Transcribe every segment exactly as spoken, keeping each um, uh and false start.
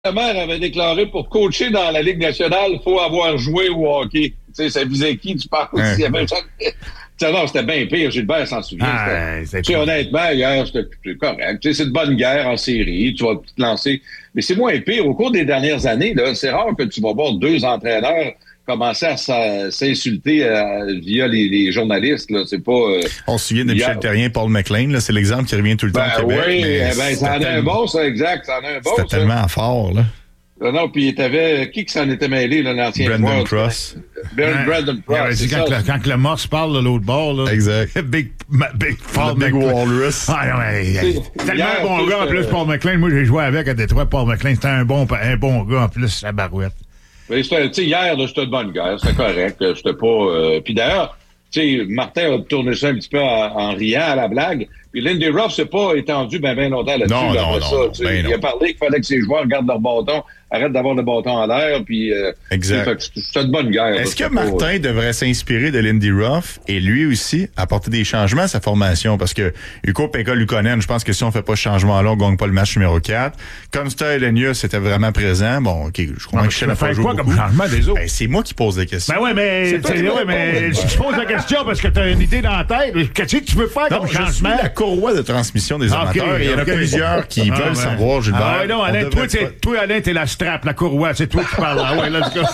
mère avait déclaré pour coacher dans la Ligue nationale, il faut avoir joué au hockey. Tu sais, ça visait qui, tu parles? Hein. Il y avait non, c'était bien pire. Gilbert s'en souvient. Ah, tu sais, honnêtement, hier, c'était correct. Tu sais, c'est une bonne guerre en série. Tu vas te lancer. Mais c'est moins pire. Au cours des dernières années, là, c'est rare que tu vas voir deux entraîneurs commencer à s'insulter euh, via les, les journalistes. Là. C'est pas, euh, On se souvient de Michel Therrien, Paul McLean. Là, c'est l'exemple qui revient tout le temps ben, au Québec. Oui, mais ben, ça en a un bon, ça, exact. Ça en a un bon, C'était ça. tellement fort, là. Non, non, puis t'avais... Qui que s'en était mêlé, là, l'ancien Brandon joueur? Cross. Brandon, Brandon Cross, Ouais, c'est c'est quand, ça. le, quand le Morse parle de l'autre bord, là. Exact. Big, ma- big, Paul Big McLean. Walrus. Ah, non, mais, C'est- tellement hier, un bon plus, gars, en plus, euh, Paul McLean. Moi, j'ai joué avec à Détroit, Paul McLean. C'était un bon, un bon gars, en plus, la barouette. Mais c'était, tu sais, hier, là, c'était une bonne guerre, c'était correct. C'était pas. Euh... Puis d'ailleurs, tu sais, Martin a tourné ça un petit peu en, en riant à la blague. Puis Lindy Ruff s'est pas étendu ben, ben longtemps là-dessus. Non, là, non, après non, ça, non, tu sais. ben Il non. a parlé qu'il fallait que ses joueurs gardent leur bâton, arrêtent d'avoir le bâton en l'air. Puis, euh, Exact. fait que c'était une bonne guerre. Est-ce que là, c'était pas, Martin devrait s'inspirer de Lindy Ruff et lui aussi apporter des changements à sa formation? Parce que Ukko Pekka Lukonen, je pense que si on fait pas ce changement-là, on gagne pas le match numéro quatre. Consta Elenius c'était vraiment présent. Bon, OK, je crois Non, que tu je veux sais pas faire jouer quoi comme beaucoup. changement des autres? Ben, c'est moi qui pose des questions. Ben ouais, mais, C'est toi t'sais, qui ouais, me mais réponds. si tu poses la question parce que t'as une idée dans la tête, qu'est-ce que tu veux faire Non, comme je suis changement? la courroie de transmission des Ah, ok, amateurs. et il y en a ok. plusieurs qui Ah, veulent ben. savoir, Gilbert. Ah ouais, non, on Alain, devrait toi, t'es- pas- toi, Alain, t'es la strap, la courroie, c'est toi qui parles. Ah ouais, let's go.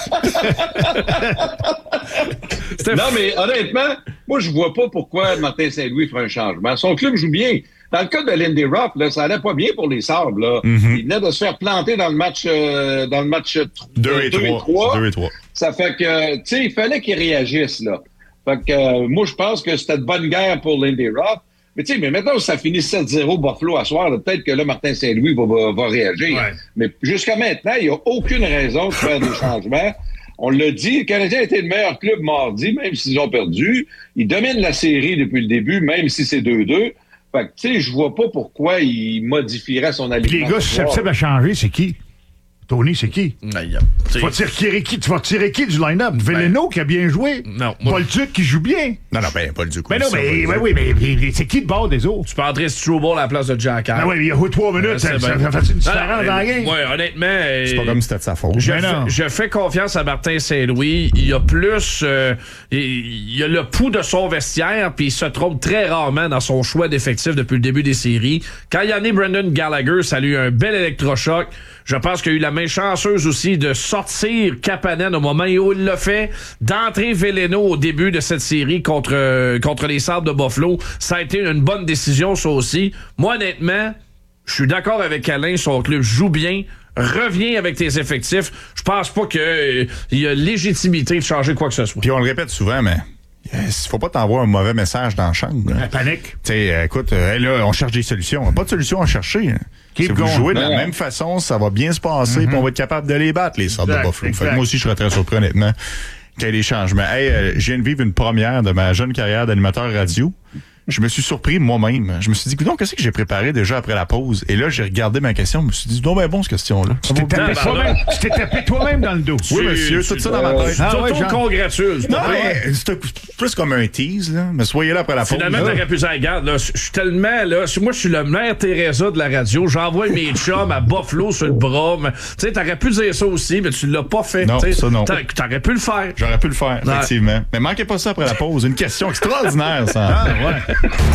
Non, mais honnêtement, moi, je vois pas pourquoi Martin Saint-Louis ferait un changement. Son club joue bien. Dans le cas de Lindy Ruff, là, ça allait pas bien pour les Sabres. Là. Mm-hmm. Il venait de se faire planter dans le match euh, dans le match Deux et trois. Deux et trois. Ça fait que, tu sais, il fallait qu'il réagisse, là. Fait que, euh, moi, je pense que c'était de bonne guerre pour Lindy Ruff. Mais tu sais, mais maintenant, ça finit sept zéro Buffalo à soir, là, peut-être que là, Martin Saint-Louis va, va, va réagir. Ouais. Mais jusqu'à maintenant, il n'y a aucune raison de faire des changements. On l'a dit, le Canadien a été le meilleur club mardi, même s'ils ont perdu. Ils dominent la série depuis le début, même si c'est deux deux. Fait que, tu sais, je vois pas pourquoi il modifierait son Puis les alignement. gars ce soir. susceptibles à changer, c'est qui? Tony, c'est qui? Aïe, Tu t'sais, vas tirer qui? Tu vas tirer qui du line-up? Veleno qui a bien joué? Non, moi- Paul Duc qui joue bien? Non, non, ben, pas le du coup. Ben non, mais, ben oui, mais, mais c'est qui de bord des autres? Tu peux entrer Struble à la place de Jack Ben oui, il y a eu trois minutes, ça, c'est ça, bien. ça fait une Non, différence non, dans la mais- game. Ouais, honnêtement. C'est pas euh, comme si c'était de sa faute. Je, Mais fais, non. je fais confiance à Martin Saint-Louis. Il a plus... euh, il, il a le pouls de son vestiaire, puis il se trompe très rarement dans son choix d'effectifs depuis le début des séries. Quand il y en a Brendan Gallagher, ça a eu un bel électrochoc. Je pense qu'il a eu la main chanceuse aussi de sortir Kapanen au moment où il l'a fait, d'entrer Veleno au début de cette série contre, euh, contre les Sabres de Buffalo. Ça a été une bonne décision, ça aussi. Moi, honnêtement, je suis d'accord avec Alain, son club joue bien. Reviens avec tes effectifs. Je pense pas qu'il euh, y a légitimité de changer quoi que ce soit. Puis on le répète souvent, mais il faut pas t'envoyer un mauvais message dans la chambre. La là. panique. Tu sais, euh, écoute, euh, hey, là, on cherche des solutions. Pas de solutions à chercher. hein. Keep Si vous going. jouez de la Ouais. même façon, ça va bien se passer, puis on va être capable de les battre, les sortes de Exact, Buffalo. Fait que exact. moi aussi, je serais très surpris, honnêtement, qu'il y ait des changements. Hey, euh, je viens de vivre une première de ma jeune carrière d'animateur radio. Je me suis surpris moi-même. Je me suis dit, donc qu'est-ce que j'ai préparé déjà après la pause? Et là, j'ai regardé ma question. Je me suis dit, non, ben bon, cette question-là. Tu t'es tapé ben, toi-même, tu t'es tapé toi-même dans le dos. Oui, monsieur, tu- tout ça dans ma tête. Ah ouais, Surtout genre- congratule. c'est Non, pas vrai. mais c'était plus comme un tease, là. Mais soyez là après la pause. Finalement, là. t'aurais pu dire, regarde, là, je suis tellement, là, moi, je suis le Mère Teresa de la radio, j'envoie mes chums à Buffalo sur le bras, mais, tu sais, t'aurais pu dire ça aussi, mais tu l'as pas fait. Non, tu sais. ça, non. T'a- T'aurais pu le faire. J'aurais pu le faire, Ouais. effectivement. Mais manquez pas ça après la pause. Une question extraordinaire, ça. Ah, ouais.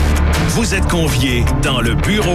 Vous êtes conviés dans le bureau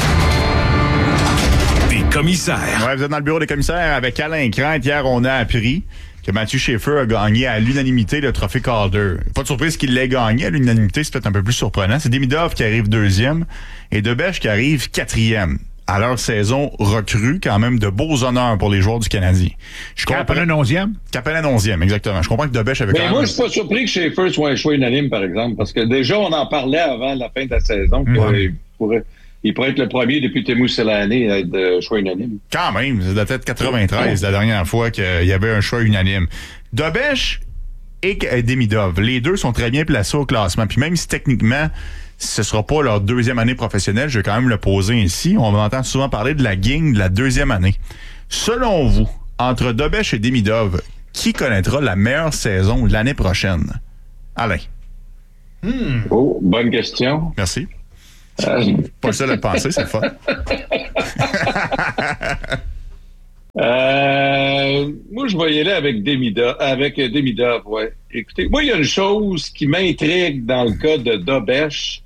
des commissaires. Ouais, vous êtes dans le bureau des commissaires avec Alain Krantz. Hier, on a appris que Mathieu Schaeffer a gagné à l'unanimité le trophée Calder. Pas de surprise qu'il l'ait gagné à l'unanimité, c'est peut-être un peu plus surprenant. C'est Demidov qui arrive deuxième et Debèche qui arrive quatrième. À leur saison recrue, quand même de beaux honneurs pour les joueurs du Canadien. Je comprends. Capelin onzième. Capelin onzième, exactement. Je comprends que Debèche avait Mais quand moi, même... je suis pas surpris que Schaeffer soit un choix unanime, par exemple, parce que déjà, on en parlait avant la fin de la saison. Ouais. qu'il pourrait, il pourrait être le premier depuis Teemu Selanne à être euh, choix unanime. Quand même, c'est peut-être quatre-vingt-treize, la dernière fois qu'il y avait un choix unanime. Debèche et Demidov, les deux sont très bien placés au classement. Puis même si techniquement, ce sera pas leur deuxième année professionnelle, je vais quand même le poser ici. On entend souvent parler de la gang de la deuxième année. Selon vous, entre Debèche et Demidov, qui connaîtra la meilleure saison l'année prochaine? Alain. Oh, bonne question. Merci. Euh, Pas le seul à le penser, c'est le fun. Euh, moi, je vais y aller avec Demidov, avec Demidov, ouais. Écoutez, moi, il y a une chose qui m'intrigue dans le cas de Dobeš,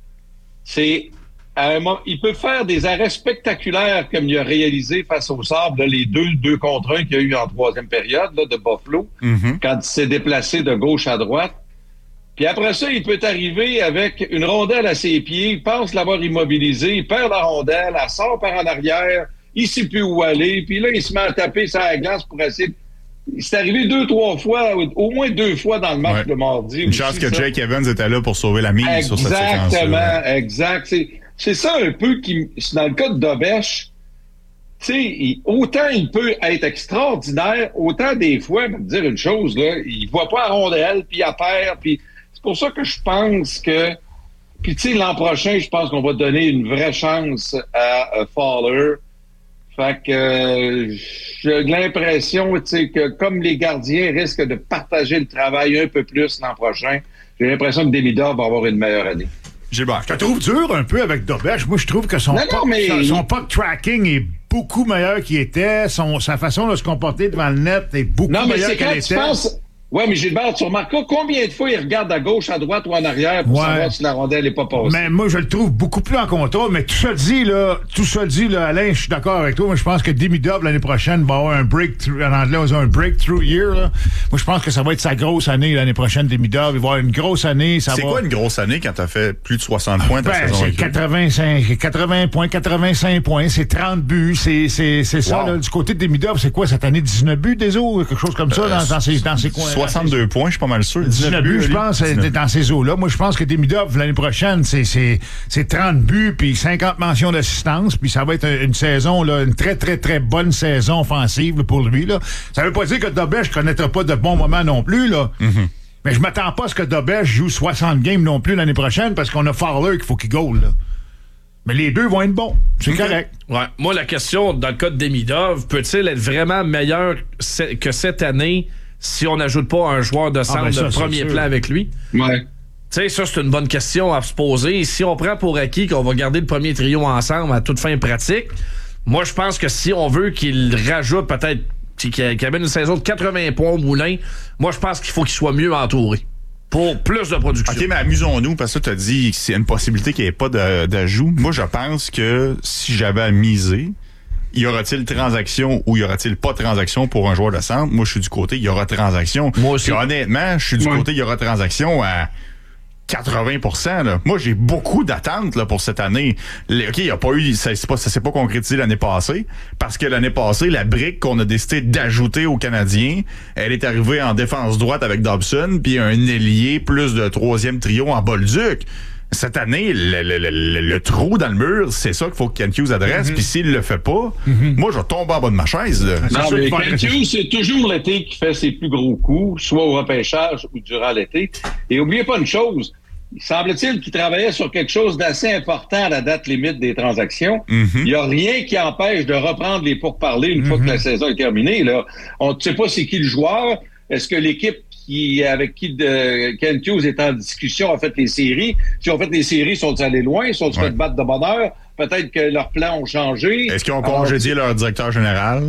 c'est à un moment, il peut faire des arrêts spectaculaires comme il a réalisé face au Sabres, là, les deux, deux contre un qu'il y a eu en troisième période là, de Buffalo, mm-hmm. quand il s'est déplacé de gauche à droite. Puis après ça, il peut arriver avec une rondelle à ses pieds, il pense l'avoir immobilisé, il perd la rondelle, elle sort par en arrière, il ne sait plus où aller, puis là, il se met à taper sur la glace pour essayer. C'est arrivé deux, trois fois, au moins deux fois dans le match ouais. de mardi. Une chance que ça. Jake Evans était là pour sauver la mise sur cette séquence. Exactement, exact. C'est, c'est ça un peu qui, dans le cas de Dobeš, tu sais, autant il peut être extraordinaire, autant des fois, je vais te dire une chose, là, il voit pas la rondelle, puis il perd, puis c'est pour ça que je pense que, puis tu sais, l'an prochain, je pense qu'on va donner une vraie chance à, à Fowler. Fait que euh, j'ai l'impression, tu sais, que comme les gardiens risquent de partager le travail un peu plus l'an prochain, j'ai l'impression que Demidov va avoir une meilleure année. Gilbert, je te trouve dur un peu avec Dobeš. Moi, je trouve que son, non, puck, non, mais... son, son puck tracking est beaucoup meilleur qu'il était. Son, sa façon de se comporter devant le net est beaucoup non, mais meilleure c'est qu'elle quand était. Tu penses... Oui, mais Gilbert, tu remarqueras combien de fois il regarde à gauche, à droite ou en arrière pour ouais. savoir si la rondelle n'est pas passée. Mais moi, je le trouve beaucoup plus en contrôle. Mais tout ça dit, là, tout ça dit, là, Alain, je suis d'accord avec toi. Moi, je pense que Demidov, l'année prochaine, va avoir un breakthrough. En anglais, on dit un breakthrough year. Là. Moi, je pense que ça va être sa grosse année l'année prochaine, Demidov. Il va avoir une grosse année. Ça c'est va... quoi une grosse année quand t'as fait plus de soixante points ta ben, saison? C'est quatre-vingt-cinq, quatre-vingts points, quatre-vingt-cinq points. C'est trente buts. C'est, c'est, c'est ça, wow. là. Du côté de Demidov, c'est quoi cette année? dix-neuf buts, des eaux? Quelque chose comme ça, euh, dans, dans, ces, dans ces coins. soixante-deux points, je pas mal sûr. dix-neuf buts, je pense, dix-neuf. Dans ces eaux-là. Moi, je pense que Demidov, l'année prochaine, c'est, c'est, c'est trente buts, puis cinquante mentions d'assistance, puis ça va être une saison, là, une très, très, très bonne saison offensive là, pour lui. Là. Ça veut pas dire que Dobeš ne connaîtra pas de bons moments non plus, là. Mm-hmm. Mais je m'attends pas à ce que Dobeš joue soixante games non plus l'année prochaine, parce qu'on a Fowler qu'il faut qu'il goal, là. Mais les deux vont être bons. C'est okay. correct. Ouais. Moi, la question, dans le cas de Demidov, peut-il être vraiment meilleur que cette année si on n'ajoute pas un joueur de centre ah ben ça, de premier plan avec lui? Ouais. Tu sais, ça, c'est une bonne question à se poser. Si on prend pour acquis qu'on va garder le premier trio ensemble à toute fin pratique, moi, je pense que si on veut qu'il rajoute peut-être, qu'il amène une saison de quatre-vingts points au moulin, moi, je pense qu'il faut qu'il soit mieux entouré pour plus de production. OK, mais amusons-nous, parce que tu as dit que c'est une possibilité qu'il n'y ait pas de, d'ajout. Moi, je pense que si j'avais à miser, y aura-t-il transaction ou y aura-t-il pas transaction pour un joueur de centre? Moi, je suis du côté, il y aura transaction. Moi aussi. Puis, honnêtement, je suis du ouais. côté, il y aura transaction à quatre-vingts pour cent. Là. Moi, j'ai beaucoup d'attentes là, pour cette année. Les, OK, il n'y a pas eu, ça ne s'est pas concrétisé l'année passée, parce que l'année passée, la brique qu'on a décidé d'ajouter aux Canadiens, elle est arrivée en défense droite avec Dobson, puis un ailier plus de troisième trio en Bolduc. Cette année, le, le, le, le trou dans le mur, c'est ça qu'il faut que Kent Hughes adresse. Puis mm-hmm. s'il le fait pas, mm-hmm. moi, je vais tomber en bas de ma chaise. Là. Non, mais Kent Hughes, c'est toujours l'été qui fait ses plus gros coups, soit au repêchage ou durant l'été. Et n'oubliez pas une chose, il semble-t-il qu'il travaillait sur quelque chose d'assez important à la date limite des transactions. Il mm-hmm. n'y a rien qui empêche de reprendre les pourparlers une mm-hmm. fois que la saison est terminée. Là. On ne sait pas c'est qui le joueur. Est-ce que l'équipe qui, avec qui de, Kent Hughes est en discussion a fait les séries? Si on fait les séries, sont-ils allés loin? Sont-ils ouais. fait battre de bonne heure? Peut-être que leurs plans ont changé. Est-ce qu'ils ont congédié Alors, leur directeur général?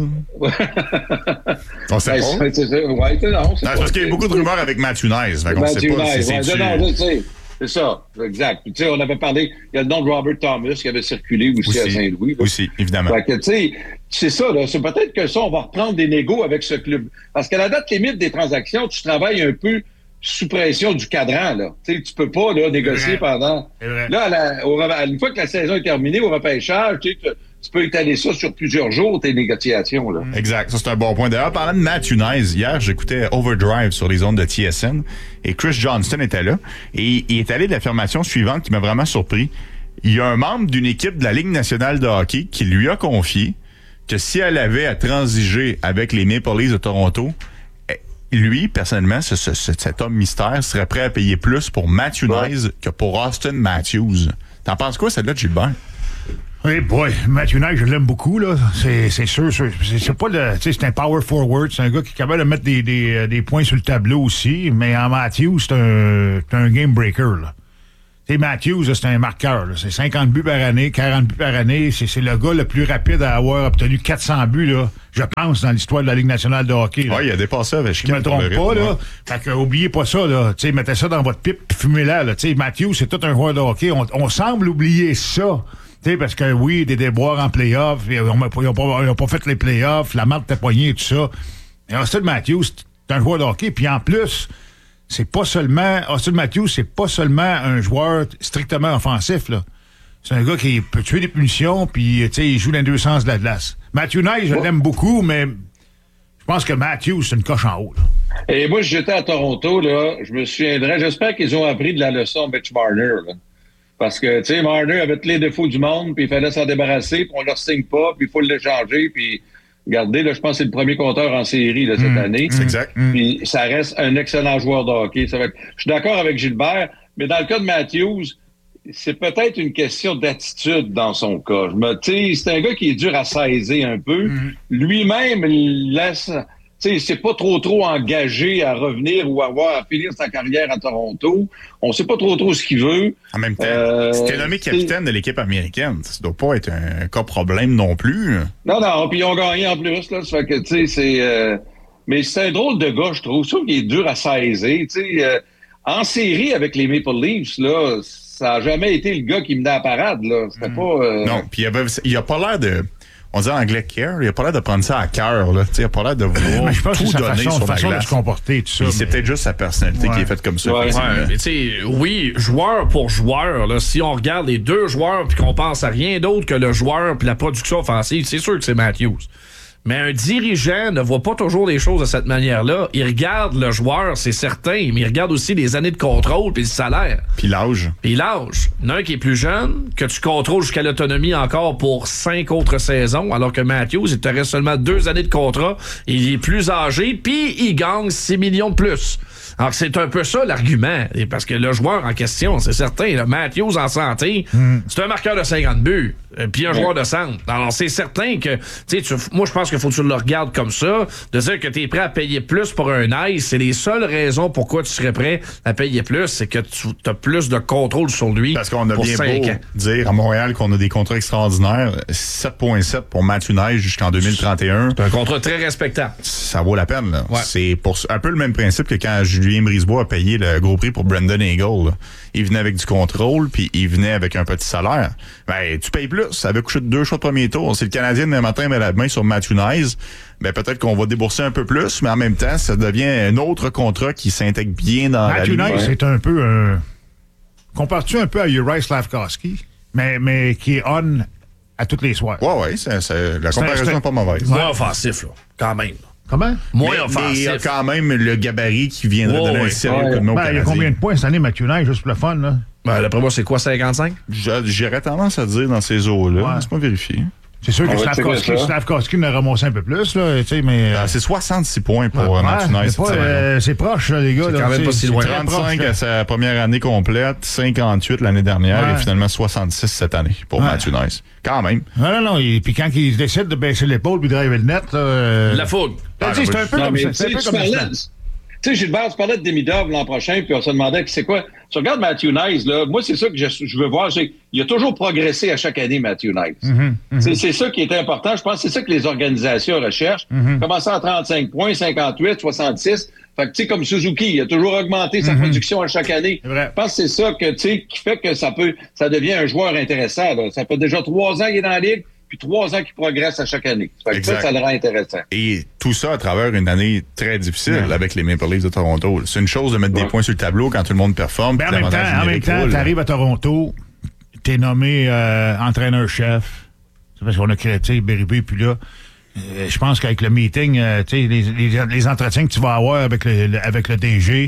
On sait ben, pas. C'est, c'est, ouais, c'est, non, c'est non, parce qu'il y a beaucoup de rumeurs avec Matthew Nice. Matthew sait pas Nice, si c'est ouais, non, je sais. C'est ça, exact. Puis, tu sais, on avait parlé, il y a le nom de Robert Thomas qui avait circulé aussi, aussi à Saint-Louis. Là. Aussi, évidemment. Fait que, tu sais, c'est ça, là. C'est peut-être que ça, on va reprendre des négos avec ce club. Parce qu'à la date limite des transactions, tu travailles un peu sous pression du cadran, là. Tu sais, tu peux pas, là, négocier pendant. Là, à la, au, à, une fois que la saison est terminée, au repêchage, tu sais, tu, tu peux étaler ça sur plusieurs jours, tes négociations, là. Exact. Ça, c'est un bon point. D'ailleurs, parlant de Matthew Nice, hier, j'écoutais Overdrive sur les ondes de T S N et Chris Johnston était là et il est allé de l'affirmation suivante qui m'a vraiment surpris. Il y a un membre d'une équipe de la Ligue nationale de hockey qui lui a confié que si elle avait à transiger avec les Maple Leafs de Toronto, lui, personnellement, ce, ce, cet homme mystère serait prêt à payer plus pour Matthew ouais. Nice que pour Austin Matthews. T'en penses quoi, celle-là, Gilbert? Oui, boy, Matthew Nice, je l'aime beaucoup, là. C'est, c'est sûr, c'est, c'est pas le, tu sais, c'est un power forward. C'est un gars qui est capable de mettre des, des, des points sur le tableau aussi. Mais en Matthews, c'est un, c'est un game breaker, là. T'sais, Matthews, là, c'est un marqueur. Là. C'est cinquante buts par année, quarante buts par année. C'est, c'est le gars le plus rapide à avoir obtenu quatre cents buts, là, je pense, dans l'histoire de la Ligue nationale de hockey. Oui, il a dépassé avec Je me trompe pas, là. Fait que, oubliez pas ça, là. T'sais, mettez ça dans votre pipe et fumez-la, là. T'sais, Matthews, c'est tout un joueur de hockey. On, on semble oublier ça. T'sais, parce que, oui, des déboires en play-off, ils n'ont pas, pas fait les play-offs, la marque t'a poigné et tout ça. Et Austin Matthews, c'est un joueur de hockey. Puis en plus... C'est pas seulement... Austin Matthews, c'est pas seulement un joueur strictement offensif, là. C'est un gars qui peut tuer des punitions, puis, tu sais, il joue dans les deux sens de la glace. Matthew Knight, je l'aime beaucoup, mais je pense que Matthews, c'est une coche en haut, là. Et moi, j'étais à Toronto, là, je me souviendrai, j'espère qu'ils ont appris de la leçon Mitch Marner, là. Parce que, tu sais, Marner avait tous les défauts du monde, puis il fallait s'en débarrasser, puis on leur signe pas, puis il faut l'échanger, puis... Regardez, là, je pense que c'est le premier compteur en série là, cette mmh, année. C'est exact. Puis ça reste un excellent joueur de hockey. Ça va être... Je suis d'accord avec Gilbert, mais dans le cas de Matthews, c'est peut-être une question d'attitude dans son cas. Je me... C'est un gars qui est dur à saisir un peu. Mmh. Lui-même laisse... T'sais, c'est pas trop trop engagé à revenir ou à, avoir, à finir sa carrière à Toronto. On sait pas trop trop ce qu'il veut. En même temps, euh, c'était nommé capitaine de l'équipe américaine. Ça doit pas être un cas problème non plus. Non, non, puis ils ont gagné en plus. Là, ça fait que, tu sais, c'est... Euh, mais c'est un drôle de gars, je trouve. Je trouve qu'il est dur à saisir. Tu sais, euh, en série avec les Maple Leafs, là, ça a jamais été le gars qui menait la parade. Là. C'était mmh. pas... Euh... Non, puis il, avait, il a pas l'air de... On dit en anglais care, il a pas l'air de prendre ça à cœur, là. Il a pas l'air de vouloir je pense tout que c'est donner sa façon, sur la façon glace. de se comporter, tout ça. Mais... C'est peut-être juste sa personnalité ouais. qui est faite comme ça. Ouais, ouais, mais tu sais, oui, joueur pour joueur, là, si on regarde les deux joueurs puis qu'on pense à rien d'autre que le joueur puis la production offensive, c'est sûr que c'est Matthews. Mais un dirigeant ne voit pas toujours les choses de cette manière-là. Il regarde le joueur, c'est certain, mais il regarde aussi les années de contrôle puis le salaire. Puis l'âge. Puis l'âge. Il y en a un qui est plus jeune, que tu contrôles jusqu'à l'autonomie encore pour cinq autres saisons, alors que Matthews, il te reste seulement deux années de contrat, il est plus âgé, puis il gagne six millions de plus. Alors, c'est un peu ça l'argument. Parce que le joueur en question, c'est certain, là, Matthews en santé, mm. c'est un marqueur de cinquante buts, euh, puis un ouais. joueur de centre. Alors, c'est certain que, tu sais, moi, je pense qu'il faut que tu le regardes comme ça, de dire que tu es prêt à payer plus pour un ice, c'est les seules raisons pourquoi tu serais prêt à payer plus, c'est que tu as plus de contrôle sur lui. Parce qu'on a pour bien cinq beau ans. dire à Montréal qu'on a des contrats extraordinaires, sept virgule sept pour Matthew Knight jusqu'en deux mille trente et un. C'est un contrat très respectable. Ça vaut la peine, là. Ouais. C'est pour un peu le même principe que quand Julien Brisebois a payé le gros prix pour Brendan Eagle. Là. Il venait avec du contrôle, puis il venait avec un petit salaire. Ben, tu payes plus. Ça avait couché de deux choix de premier tour. Si le Canadien, le matin, met la main sur Matthew Knight, ben, peut-être qu'on va débourser un peu plus, mais en même temps, ça devient un autre contrat qui s'intègre bien dans Matthew la ligne. Knight, c'est un peu un... Compare-tu un peu à Juraj Slafkovský, mais, mais qui est on à tous les soirs? Ouais, ouais, c'est, c'est, la comparaison n'est pas mauvaise. Moins offensif, là, quand même. Comment? Moins mais, offensif. Mais il y a quand même le gabarit qui viendrait oh, donner oui. un sérieux coup de main au ben, il y a combien de points cette année, Matthew Knight, juste pour le fun, là? Ben, d'après moi, c'est quoi, cinquante-cinq? J'aurais tendance à dire dans ces eaux-là. Ouais. C'est pas vérifié. C'est sûr que ah, Slafkovský l'a ramassé un peu plus, là, tu sais, mais... Ah, c'est soixante-six points pour ouais, Matthew Knight. C'est, euh, c'est proche, là, les gars. C'est là, quand même pas si loin. trente-cinq à sa première année complète, cinquante-huit l'année dernière ouais. et finalement soixante-six cette année pour ouais. Matthew Knight. Quand même. Non, non, non. Et puis quand il décide de baisser l'épaule puis de driver le net... Là, euh... La fougue. Ah, ah, c'est un peu non, comme ça. C'est un peu comme ça. Tu sais, Gilbert, tu parlais de Demidov l'an prochain, puis on se demandait que c'est quoi. Tu regardes Matthew Knight, là, moi, c'est ça que je, je veux voir. C'est, il a toujours progressé à chaque année, Matthew Knight. Mm-hmm, mm-hmm. C'est, c'est ça qui est important. Je pense que c'est ça que les organisations recherchent. Mm-hmm. Commencer à trente-cinq points, cinquante-huit, soixante-six. Fait que, tu sais, comme Suzuki, il a toujours augmenté sa mm-hmm. production à chaque année. Je pense que c'est ça que, tu sais, qui fait que ça peut, ça devient un joueur intéressant, là. Ça fait déjà trois ans qu'il est dans la ligue. Puis trois ans qui progresse à chaque année. Ça, ça, ça le rend intéressant. Et tout ça à travers une année très difficile ouais. avec les Maple Leafs de Toronto. C'est une chose de mettre ouais. des points sur le tableau quand tout le monde performe. Ben en même temps, en même temps, t'arrives à Toronto, t'es nommé euh, entraîneur-chef. C'est parce qu'on a créé, tu sais, Berube, puis là, euh, je pense qu'avec le meeting, euh, tu sais, les, les, les entretiens que tu vas avoir avec le, le, avec le D G,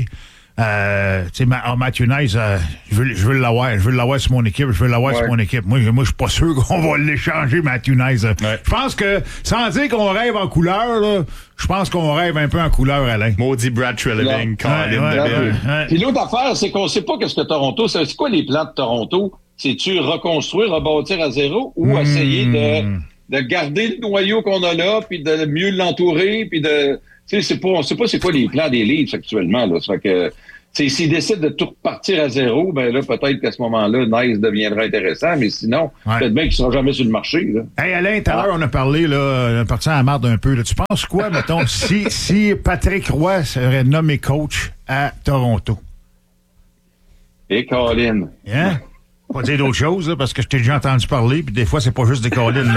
Euh, tu sais, Ma- Matthew Knight, euh, je veux, je veux l'avoir, je veux l'avoir sur mon équipe, je veux l'avoir ouais. sur mon équipe. Moi, je, moi, je suis pas sûr qu'on va l'échanger, Matthew Knight. Ouais. Je pense que, sans dire qu'on rêve en couleur, là, je pense qu'on rêve un peu en couleur, Alain. Maudit Brad Treliving, Colin ouais, ouais, ouais, ouais. Puis l'autre affaire, c'est qu'on sait pas qu'est-ce que Toronto, c'est, c'est quoi les plans de Toronto? C'est-tu reconstruire, rebâtir à zéro ou mmh. essayer de, de garder le noyau qu'on a là, puis de mieux l'entourer, puis de, tu sais, c'est pas, on sait pas c'est quoi les plans des Leafs actuellement, là. Ça fait que, tu s'ils décident de tout repartir à zéro, ben là, peut-être qu'à ce moment-là, Nice deviendra intéressant, mais sinon, ouais. peut-être bien qu'ils ne seront jamais sur le marché. Là. Hey Alain, tout à l'heure, on a parlé, là, on a parti à la marde un peu. Là. Tu penses quoi, mettons, si, si Patrick Roy serait nommé coach à Toronto? Et Colin. Hein? Pas dire d'autres choses, là, parce que je t'ai déjà entendu parler, puis des fois, c'est pas juste des Colin.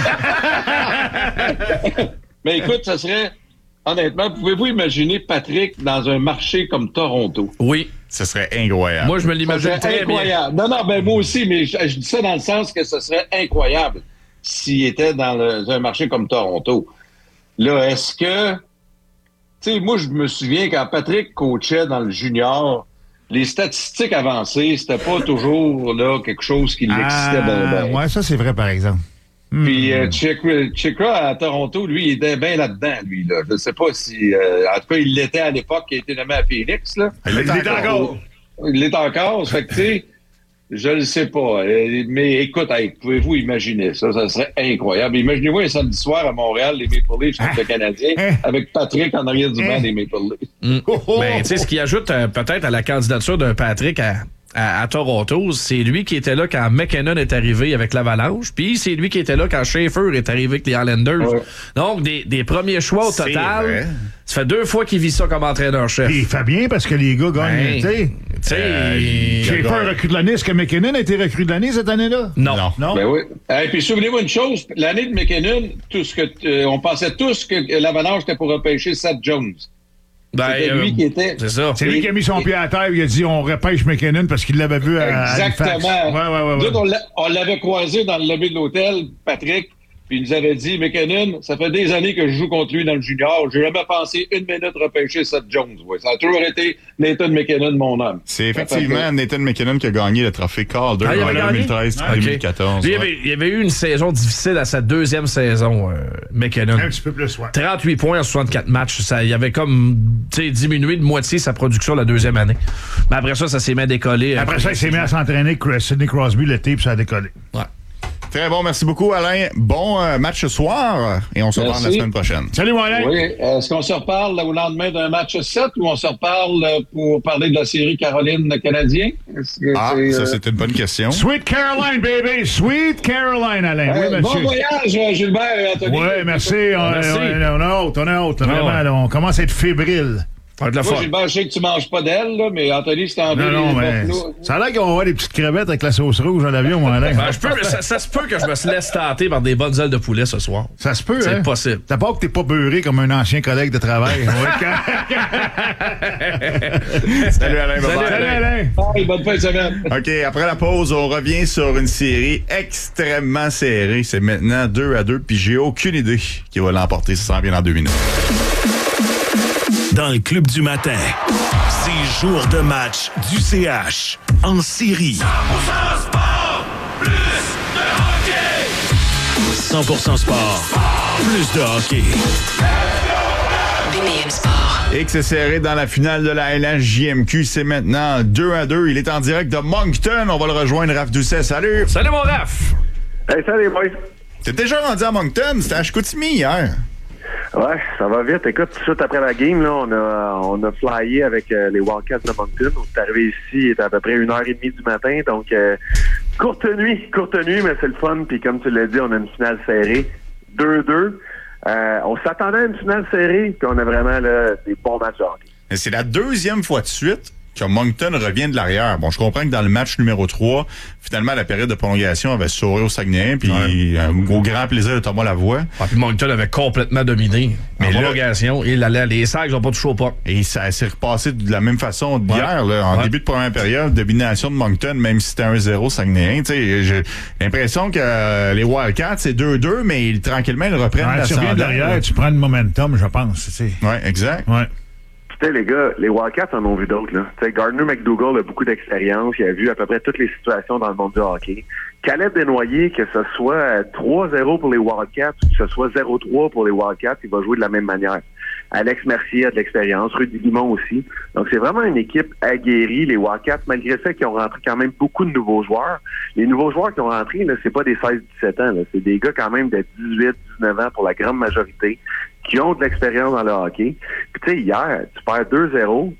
Mais écoute, ça serait... Honnêtement, pouvez-vous imaginer Patrick dans un marché comme Toronto? Oui. Ce serait incroyable. Moi, je me l'imagine très incroyable. bien. Non, non, ben moi aussi, mais je, je dis ça dans le sens que ce serait incroyable s'il était dans le, un marché comme Toronto. Là, est-ce que... Tu sais, moi, je me souviens quand Patrick coachait dans le junior, les statistiques avancées, c'était pas toujours là quelque chose qui l'excitait bien, bien. Ouais, ça, c'est vrai, par exemple. Puis euh, Chikra à Toronto, lui, il était bien là-dedans, lui. Là. Je ne sais pas si... Euh, en tout cas, il l'était à l'époque, il a été nommé à Phoenix. Là. Il l'est encore. Il l'est encore. Fait que, tu sais, je ne sais pas. Mais écoute, hey, pouvez-vous imaginer ça? Ça serait incroyable. Imaginez-vous un samedi soir à Montréal, les Maple Leafs contre le Canadien, avec Patrick en arrière du banc des Maple Leafs. Mm. Ben, tu sais, ce qui ajoute euh, peut-être à la candidature d'un Patrick à... À, à Toronto, c'est lui qui était là quand McKinnon est arrivé avec l'Avalanche, puis c'est lui qui était là quand Schaefer est arrivé avec les Islanders. Ouais. Donc, des, des premiers choix au c'est total. Vrai. Ça fait deux fois qu'il vit ça comme entraîneur-chef. Il fait bien parce que les gars gagnent. Ben, tu sais, euh, Schaefer recrue de l'année. Est-ce que McKinnon a été recrue de l'année cette année-là? Non. Non. non? Ben oui. Et puis, souvenez-vous une chose, l'année de McKinnon, tout ce que euh, on pensait tous que l'Avalanche était pour repêcher Seth Jones. Ben, C'était lui euh, qui était... C'est ça. C'est lui qui a mis son pied à terre et il a dit on repêche McKinnon parce qu'il l'avait vu à Exactement. À ouais, ouais, ouais, ouais. Nous, on l'avait croisé dans le lobby de l'hôtel, Patrick, puis il nous avait dit, McKinnon, ça fait des années que je joue contre lui dans le junior. J'ai jamais pensé une minute repêcher Seth Jones. Ouais. Ça a toujours été Nathan McKinnon, mon homme. C'est effectivement Nathan McKinnon qui a gagné le trophée Calder ah, en deux mille treize deux mille quatorze. Okay. Ouais. Il, y avait, il y avait eu une saison difficile à sa deuxième saison, euh, McKinnon. Un petit peu plus, ouais. trente-huit points en soixante-quatre matchs. Ça, il avait comme diminué de moitié sa production la deuxième année. Mais après ça, ça s'est mis à décoller. Après ça, il s'est mis à s'entraîner avec Sidney Crosby l'été, puis ça a décollé. Ouais. Très bon, merci beaucoup, Alain. Bon euh, match ce soir et on se reparle la semaine prochaine. Salut, mon Alain. Oui. Est-ce qu'on se reparle au lendemain d'un match sept ou on se reparle pour parler de la série Caroline-Canadien? Ah, c'est, ça, euh... c'est une bonne question. Sweet Caroline, baby! Sweet Caroline, Alain. Euh, oui, monsieur. Bon voyage, Gilbert et Anthony. Oui, merci. On, merci. On, on, on a hâte, on a hâte. Ah, vraiment, ouais. là, on commence à être fébrile. Moi, Gilbert, je sais que tu manges pas d'elle, là, mais Anthony, c'est envie. Non, non, mais ça a l'air qu'on va avoir des petites crevettes avec la sauce rouge dans l'avion, mon Alain. Ben, je peux, ça, ça se peut que je me se laisse tenter par des bonnes ailes de poulet ce soir. Ça se peut, c'est hein? C'est possible. T'as pas que t'es pas beurré comme un ancien collègue de travail. Salut Alain. Salut, Salut Alain. Hey, bonne fin de semaine. OK, après la pause, on revient sur une série extrêmement serrée. C'est maintenant deux à deux, puis j'ai aucune idée qui va l'emporter. Ça s'en vient dans deux minutes. Dans le club du matin, c'est jour de match du C H en série. cent pour cent sport, plus de hockey. cent pour cent sport, plus de hockey. B M M Sport. Et que c'est serré dans la finale de la L H J M Q. C'est maintenant deux à deux. Il est en direct de Moncton. On va le rejoindre, Raph Doucet. Salut! Salut, mon Raph! Hey, salut, boys! T'es déjà rendu à Moncton? C'était à Chicoutimi hier. Ouais, ça va vite. Écoute, tout de suite après la game, là, on a on a flyé avec euh, les Wildcats de Moncton. On est arrivé ici, il était à peu près une heure et demie du matin. Donc, euh, courte nuit, courte nuit, mais c'est le fun. Puis comme tu l'as dit, on a une finale serrée. deux deux. Euh, on s'attendait à une finale serrée, puis on a vraiment là, des bons matchs de hockey. Et c'est la deuxième fois de suite que Moncton revient de l'arrière. Bon, je comprends que dans le match numéro trois, finalement, la période de prolongation avait sauvé au Saguenay, puis ouais. un, au grand plaisir de Thomas Lavoie. Ah, puis Moncton avait complètement dominé. Mais en prolongation, il allait, les Sags n'ont pas touché au puck. Et ça s'est repassé de la même façon d'hier, ouais. là, en ouais. début de première période, domination de Moncton, même si c'était un zéro Saguenay. J'ai l'impression que euh, les Wildcats, c'est deux deux, mais ils, tranquillement, ils reprennent ouais, la tu reviens derrière, tu prends le momentum, je pense. Oui, exact. Ouais. Tu sais, les gars, les Wildcats en ont vu d'autres, là. Tu sais, Gardner McDougall a beaucoup d'expérience. Il a vu à peu près toutes les situations dans le monde du hockey. Caleb Desnoyers, que ce soit trois zéro pour les Wildcats ou que ce soit zéro trois pour les Wildcats, il va jouer de la même manière. Alex Mercier a de l'expérience, Rudy Guimond aussi. Donc, c'est vraiment une équipe aguerrie, les Wildcats, malgré le fait qu'ils ont rentré quand même beaucoup de nouveaux joueurs. Les nouveaux joueurs qui ont rentré, là, c'est pas des seize dix-sept ans, là. C'est des gars quand même de dix-huit dix-neuf ans pour la grande majorité, qui ont de l'expérience dans le hockey. Puis tu sais, hier, tu perds deux zéro, tu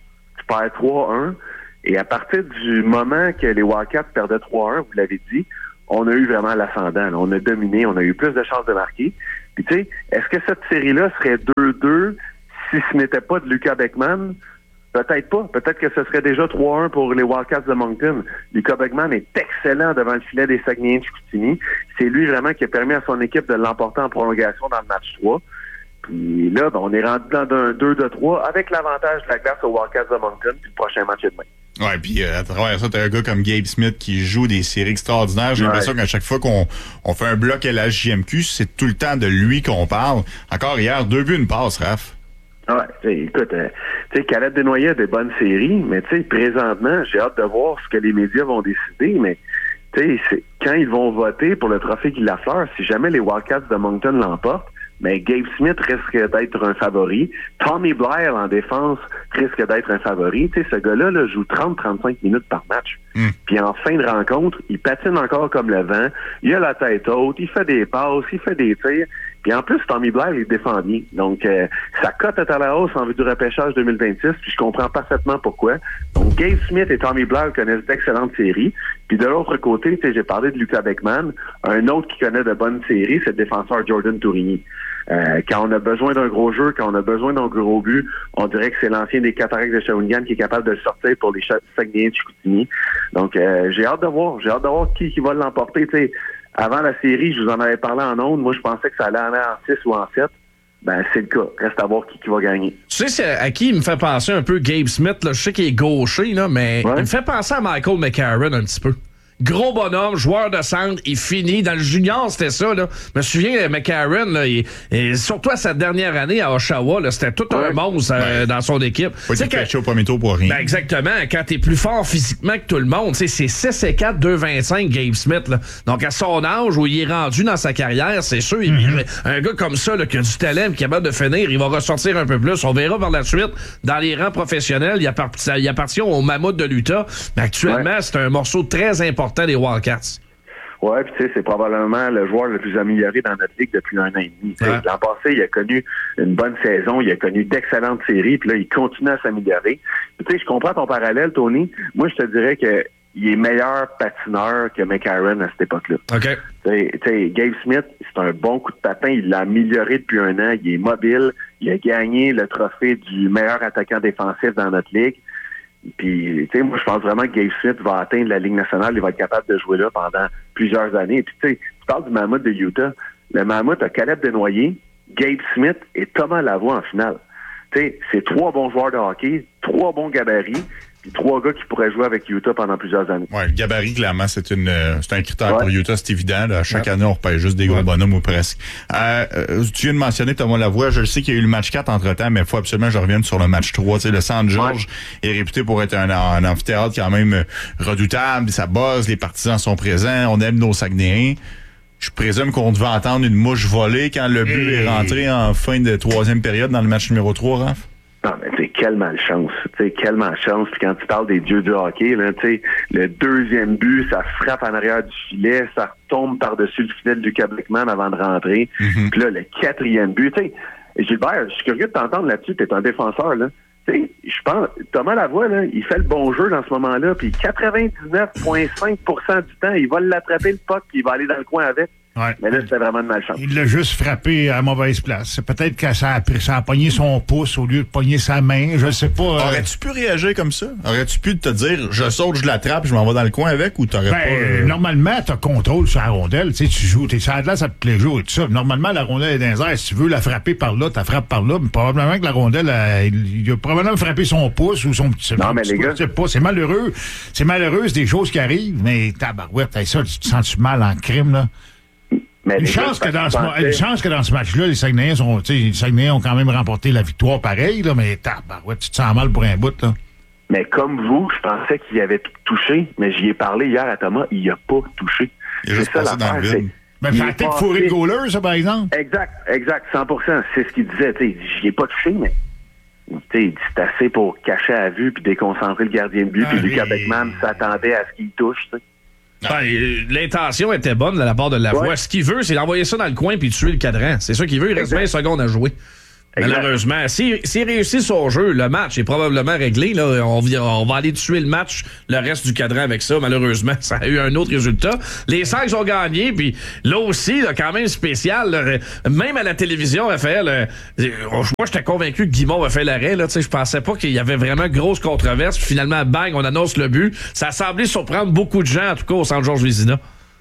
perds trois un. Et à partir du moment que les Wildcats perdaient trois un, vous l'avez dit, on a eu vraiment l'ascendant. Là. On a dominé, on a eu plus de chances de marquer. Puis tu sais, est-ce que cette série-là serait deux deux si ce n'était pas de Luka Beckman? Peut-être pas. Peut-être que ce serait déjà trois un pour les Wildcats de Moncton. Luka Beckman est excellent devant le filet des Saguenayens de Chicoutimi. C'est lui vraiment qui a permis à son équipe de l'emporter en prolongation dans le match trois. Puis là, ben, on est rendu dans un deux deux trois avec l'avantage de la glace aux Wildcats de Moncton, puis le prochain match est demain. Ouais, puis euh, à travers ça, t'as un gars comme Gabe Smith qui joue des séries extraordinaires. J'ai ouais. l'impression qu'à chaque fois qu'on on fait un bloc à la J M Q, c'est tout le temps de lui qu'on parle. Encore hier, deux buts, une passe, Raph. Ouais, écoute, euh, tu sais, Caleb Desnoyers a des bonnes séries, mais tu sais, présentement, j'ai hâte de voir ce que les médias vont décider, mais tu sais, quand ils vont voter pour le trophée Guy Lafleur, si jamais les Wildcats de Moncton l'emportent, mais Gabe Smith risque d'être un favori. Tommy Blyle en défense risque d'être un favori. Tu sais, ce gars-là là, joue trente à trente-cinq minutes par match. Mm. Puis en fin de rencontre, il patine encore comme le vent. Il a la tête haute, il fait des passes, il fait des tirs. Puis en plus, Tommy Blyle est défend bien. Donc, euh, sa cote est à la hausse en vue du repêchage deux mille vingt-six, puis je comprends parfaitement pourquoi. Donc, Gabe Smith et Tommy Blyle connaissent d'excellentes séries. Puis de l'autre côté, tu sais, j'ai parlé de Luka Beckman. Un autre qui connaît de bonnes séries, c'est le défenseur Jordan Tourigny. Euh, quand on a besoin d'un gros jeu, quand on a besoin d'un gros but, on dirait que c'est l'ancien des Cataractes de Shawinigan qui est capable de le sortir pour les Saguenayens de Chicoutimi. Donc, euh, j'ai hâte de voir. J'ai hâte de voir qui, qui va l'emporter. Tu sais, avant la série, je vous en avais parlé en ondes. Moi, je pensais que ça allait aller en six ou en sept. Ben, c'est le cas. Reste à voir qui, qui va gagner. Tu sais, c'est à qui il me fait penser un peu Gabe Smith, là. Je sais qu'il est gaucher, là, mais ouais. il me fait penser à Michael McCarron un petit peu. Gros bonhomme, joueur de centre, il finit. Dans le junior, c'était ça, là. Je me souviens, McCarron, là, il, et surtout à sa dernière année à Oshawa, là, c'était tout ouais. un monstre euh, ouais. dans son équipe. Ouais, tu sais, au premier tour pour rien. Ben, exactement. Quand t'es plus fort physiquement que tout le monde, c'est six et quatre, deux vingt-cinq, Gabe Smith, là. Donc, à son âge, où il est rendu dans sa carrière, c'est sûr, il, mm-hmm. un gars comme ça, là, qui a du talent, qui est capable de finir, il va ressortir un peu plus. On verra par la suite, dans les rangs professionnels, il, appart- il appartient au Mammouth de l'Utah. Mais actuellement, ouais. c'est un morceau très important des Wildcats. Oui, puis tu sais, c'est probablement le joueur le plus amélioré dans notre ligue depuis un an et demi. Ouais. L'an passé, il a connu une bonne saison, il a connu d'excellentes séries, puis là, il continue à s'améliorer. Tu sais, je comprends ton parallèle, Tony. Moi, je te dirais que il est meilleur patineur que McCarron à cette époque-là. OK. Tu sais, Gabe Smith, c'est un bon coup de patin. Il l'a amélioré depuis un an. Il est mobile. Il a gagné le trophée du meilleur attaquant défensif dans notre ligue. Puis, tu sais, moi, je pense vraiment que Gabe Smith va atteindre la Ligue nationale. Il va être capable de jouer là pendant plusieurs années. Puis, tu sais, tu parles du Mammouth de Utah. Le Mammouth a Caleb Desnoyers, Gabe Smith et Thomas Lavoie en finale. Tu sais, c'est trois bons joueurs de hockey, trois bons gabarits, puis trois gars qui pourraient jouer avec Utah pendant plusieurs années. Oui, le gabarit, clairement, c'est une euh, c'est un critère ouais. pour Utah, c'est évident. Là. Chaque ouais. année, on repère juste des gros ouais. bonhommes ou presque. Euh, euh, tu viens de mentionner Thomas Lavoie. Je sais qu'il y a eu le match quatre entre-temps, mais il faut absolument que je revienne sur le match trois. Tu sais, le Centre Georges ouais. est réputé pour être un, un amphithéâtre quand même redoutable. Ça buzz, les partisans sont présents, on aime nos Saguenayens. Je présume qu'on devait entendre une mouche voler quand le but hey. est rentré en fin de troisième période dans le match numéro trois, Raph? Non, mais tu sais, quelle malchance. Tu sais, quelle malchance. Puis quand tu parles des dieux du hockey, là, tu sais, le deuxième but, ça frappe en arrière du filet, ça retombe par-dessus le filet de Luka Beckman avant de rentrer. Mm-hmm. Puis là, le quatrième but, tu sais, Gilbert, je suis curieux de t'entendre là-dessus, t'es un défenseur, là. Tu sais, je pense, Thomas Lavoie, là, il fait le bon jeu dans ce moment-là, puis quatre-vingt-dix-neuf virgule cinq pour cent du temps, il va l'attraper le puck, puis il va aller dans le coin avec. Ouais. Mais là, c'était vraiment de malchance. Il l'a juste frappé à mauvaise place. Peut-être que ça a, ça a pogné son pouce au lieu de pogner sa main. Je sais pas. Euh... Aurais-tu pu réagir comme ça? Aurais-tu pu te dire, je saute, je l'attrape, je m'en vais dans le coin avec, ou t'aurais ben, pas... Euh... Normalement, t'as contrôle sur la rondelle. Tu sais, tu joues, t'es sur la glace à tous les jours et tout ça. Normalement, la rondelle est dans les airs. Si tu veux la frapper par là, t'as frappes par là. Mais probablement que la rondelle, a, il a probablement frappé son pouce ou son petit... Non, mais les gars... Je sais pas. C'est malheureux. C'est malheureux, c'est des choses qui arrivent. Mais tabarouette, t'as ça, tu te sens-tu mal en crime, là? Mais une, chance que dans ce, une chance que dans ce match-là, les Saguenayens sont, les Saguenayens ont quand même remporté la victoire pareil, là, mais tabarouette, tu te sens mal pour un bout, là. Mais comme vous, je pensais qu'il avait touché, mais j'y ai parlé hier à Thomas, il a pas touché. Il est juste passé dans le vide. Mais ça a été fourré de goaler, ça, par exemple? Exact, exact, cent pour cent. C'est ce qu'il disait, tu sais, j'y ai pas touché, mais tu sais, c'est assez pour cacher à vue puis déconcentrer le gardien de but, ah, puis Luka Beckman s'attendait à ce qu'il touche, tu sais. Ben, l'intention était bonne de la part de Lavoie. Ouais. Ce qu'il veut, c'est d'envoyer ça dans le coin puis tuer le cadran. C'est ça qu'il veut. Il reste exact. vingt secondes à jouer. Malheureusement. S'il si, si réussit son jeu, le match est probablement réglé. Là. On, on va aller tuer le match, le reste du cadran avec ça. Malheureusement, ça a eu un autre résultat. Les Sags ont gagné, puis là aussi, là, quand même spécial. Là, même à la télévision, Raphaël, euh, moi, j'étais convaincu que Guimond a fait l'arrêt. Là, je pensais pas qu'il y avait vraiment grosse controverse. Puis finalement, bang, on annonce le but. Ça a semblé surprendre beaucoup de gens, en tout cas, au Centre Georges Vézina.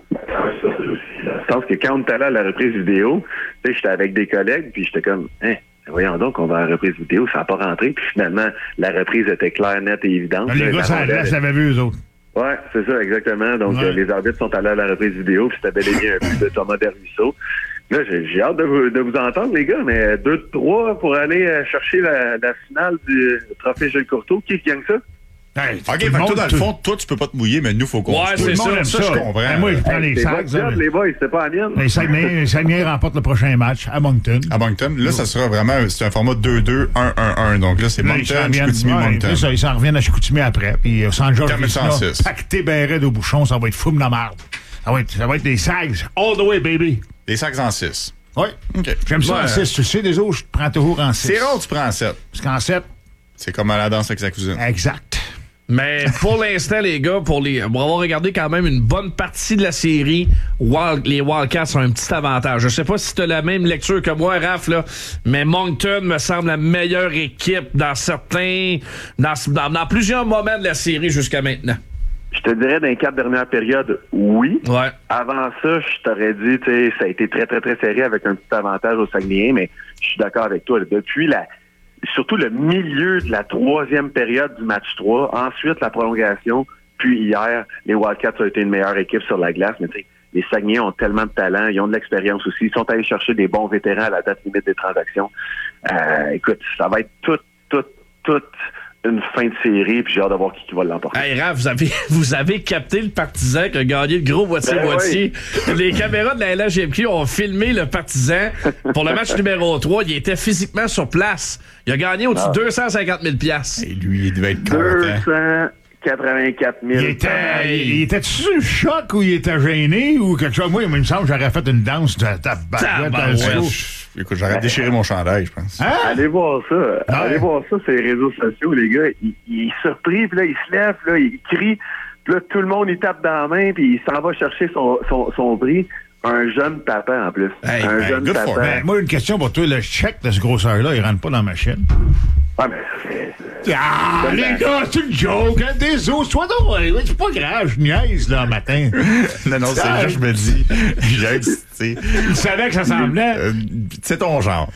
Je pense que quand on était allé à la reprise vidéo, tu sais, j'étais avec des collègues, puis j'étais comme, hein, voyons donc, on va à la reprise vidéo, ça n'a pas rentré. Puis finalement, la reprise était claire, nette et évidente. Les gars, ça reste, l'avaient vu, eux autres. Ouais, c'est ça, exactement. Donc, ouais. euh, les arbitres sont allés à la reprise vidéo, puis c'était bel et bien un but de Thomas Dervisseau. Là, j'ai, j'ai hâte de vous, de vous entendre, les gars, mais deux trois pour aller euh, chercher la, la finale du trophée Gilles Courteau. Qui gagne ça? Hey, OK, fait que toi, dans le fond, toi, tu peux pas te mouiller, mais nous, faut qu'on ouais, se c'est ça, ça, ça, je comprends. Ben, moi, je prends hey, les Sags. Job, les boys, c'est pas la mienne. Les Saguenay, Saguenay remportent le prochain match à Moncton. À Moncton. Là, ça sera vraiment, c'est un format deux deux un un un. Donc là, c'est là, Moncton, Chicoutimi, ouais, Moncton. Ça, ils s'en reviennent à Chicoutimi après. Puis au Centre Georges Vézina, cent six. pacté béret de bouchon, ça va être fou de la merde. Ça va être, ça va être des Sags. All the way, baby. Les Sags en six. Oui. OK. J'aime ça ouais. en six. Tu sais, des autres, je prends toujours en six. C'est rare, tu prends en sept. Parce qu'en sept. C'est comme à la danse avec sa cousine. Exact. Mais pour l'instant, les gars, pour les, pour avoir regardé quand même une bonne partie de la série, Wild, les Wildcats ont un petit avantage. Je sais pas si tu as la même lecture que moi, Raph, là, mais Moncton me semble la meilleure équipe dans certains, dans, dans, dans plusieurs moments de la série jusqu'à maintenant. Je te dirais, dans les quatre dernières périodes, oui. Ouais. Avant ça, je t'aurais dit, tu sais, ça a été très, très, très serré avec un petit avantage au Saguenay, mais je suis d'accord avec toi. Là, depuis la, surtout le milieu de la troisième période du match trois, ensuite la prolongation, puis hier, les Wildcats ont été une meilleure équipe sur la glace, mais tu sais, les Saguenay ont tellement de talent, ils ont de l'expérience aussi, ils sont allés chercher des bons vétérans à la date limite des transactions. Euh, écoute, ça va être tout, tout, tout une fin de série, puis j'ai hâte de voir qui, qui va l'emporter. Hey Raph, vous avez, vous avez capté le partisan qui a gagné le gros moitié-moitié. Ben oui. Les caméras de la L H G M Q ont filmé le partisan pour le match numéro trois. Il était physiquement sur place. Il a gagné au-dessus de deux cent cinquante mille dollars. Et lui, il devait être deux cent quatre-vingt-quatre mille. Il était, il était sur le choc ou il était gêné ou quelque chose? Moi, il me semble que j'aurais fait une danse de ta baguette dans le ouais, écoute, j'aurais déchiré mon chandail, je pense. Hein? Allez voir ça. Ouais. Allez voir ça sur les réseaux sociaux, les gars. Il, il est surpris, puis là, il se lève, là, il crie, puis là, tout le monde, il tape dans la main, puis il s'en va chercher son, son, son prix. Un jeune papa, en plus. Hey, un hey, jeune papa. Ben, moi, une question pour toi. Le chèque de ce grosseur-là, il rentre pas dans ma chaîne. Ah, mais... Ah, les gars, c'est une joke, hein, des os. Toi, non, c'est pas grave, je niaise, là, matin. non, non, c'est juste, je me dis, j'aime, tu sais. Il savait que ça s'en venait. Euh, c'est ton genre.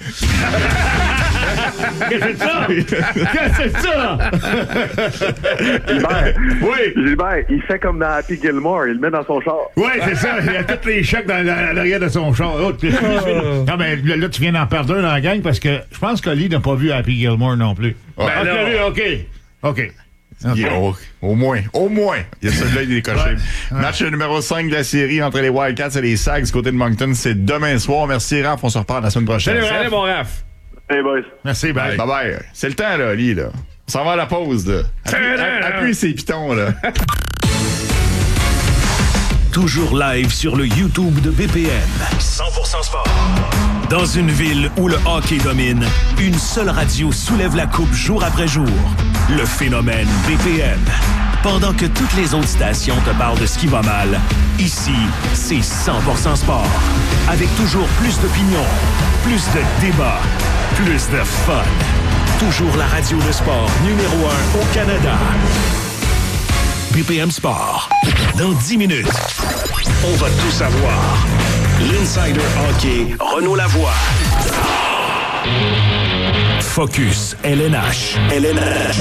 Qu'est-ce que c'est ça? Qu'est-ce que c'est ça? Gilbert, oui. Gilbert, il fait comme dans Happy Gilmore, il le met dans son char. Oui, c'est ça. Il a tous les chèques dans, dans l'arrière de son char. Oh, tu, oh. Non, mais là, tu viens d'en perdre un dans la gang parce que je pense qu'Oli n'a pas vu Happy Gilmore non plus. Ouais. Ben, OK, OK. OK. Okay. Au, au moins, au moins. Il y a celui-là, il est décoché. Ouais. Ouais. Match numéro cinq de la série entre les Wildcats et les Sags du côté de Moncton. C'est demain soir. Merci, Raph. On se reparle la semaine prochaine. Salut, salut mon Raph. Hey, boys. Merci, bye. Bye bye. C'est le temps, là, Ali, là. On s'en va à la pause, là. Appuie, appuie ses pitons, là. Toujours live sur le YouTube de B P M. cent pour cent sport. Dans une ville où le hockey domine, une seule radio soulève la coupe jour après jour. Le phénomène B P M. Pendant que toutes les autres stations te parlent de ce qui va mal, ici, c'est cent pour cent sport. Avec toujours plus d'opinions, plus de débats, plus de fun. Toujours la radio de sport numéro un au Canada. B P M Sport. Dans dix minutes, on va tout savoir. L'Insider Hockey, Renaud Lavoie. Focus, L N H. L N H.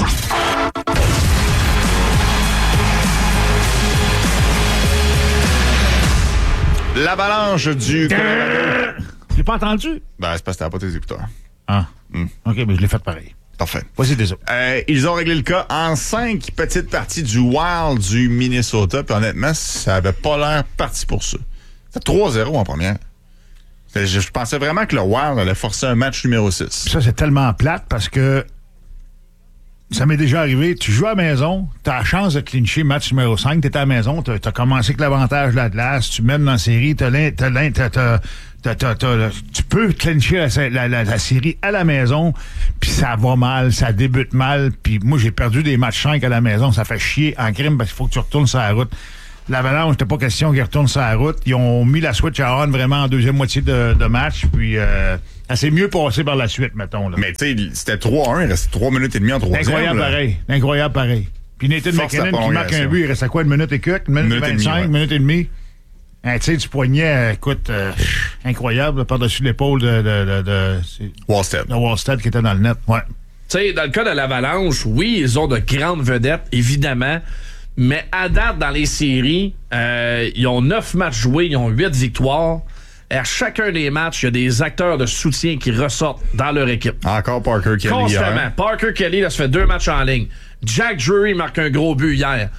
L'avalanche du Colorado. Je l'ai pas entendu? Ben, c'est parce que t'as pas tes écouteurs. Ah. Mm. OK, mais je l'ai fait pareil. Parfait. Voici des autres. Euh, ils ont réglé le cas en cinq petites parties du Wild du Minnesota. Puis honnêtement, ça avait pas l'air parti pour ça. C'était trois zéro en première. Je, je pensais vraiment que le Wild allait forcer un match numéro six. Ça, c'est tellement plate parce que ça m'est déjà arrivé. Tu joues à la maison, tu as la chance de clincher match numéro cinq, tu es à la maison, tu as commencé avec l'avantage de la glace, tu mènes dans la série, t'as l'in, t'as l'in, t'as, t'as, t'as, t'as, t'as, tu peux clincher la, la, la, la série à la maison, puis ça va mal, ça débute mal, puis moi j'ai perdu des matchs cinq à la maison, ça fait chier en crime parce qu'il faut que tu retournes sur la route. L'Avalanche, c'était pas question qu'ils retournent sur la route. Ils ont mis la switch à on vraiment en deuxième moitié de, de match, puis euh, ça s'est mieux passé par la suite, mettons. Là. Mais tu sais, c'était trois à un, il restait trois minutes et demie en troisième. Incroyable là. pareil, incroyable pareil. Puis Nathan Force McKinnon qui marque un but, il reste à quoi, une minute et quelques, une minute, minute vingt-cinq, une minute et demie. Hein, tu sais, du poignet, écoute, euh, incroyable, par-dessus l'épaule de, de, de, de, de Wallstead. De Wallstead qui était dans le net, ouais. Tu sais, dans le cas de l'Avalanche, oui, ils ont de grandes vedettes, évidemment. Mais à date, dans les séries, euh, ils ont neuf matchs joués, ils ont huit victoires. Et à chacun des matchs, il y a des acteurs de soutien qui ressortent dans leur équipe. Encore Parker Kelly. Constamment. Hier. Parker Kelly, là, ça fait deux matchs en ligne. Jack Drury marque un gros but hier.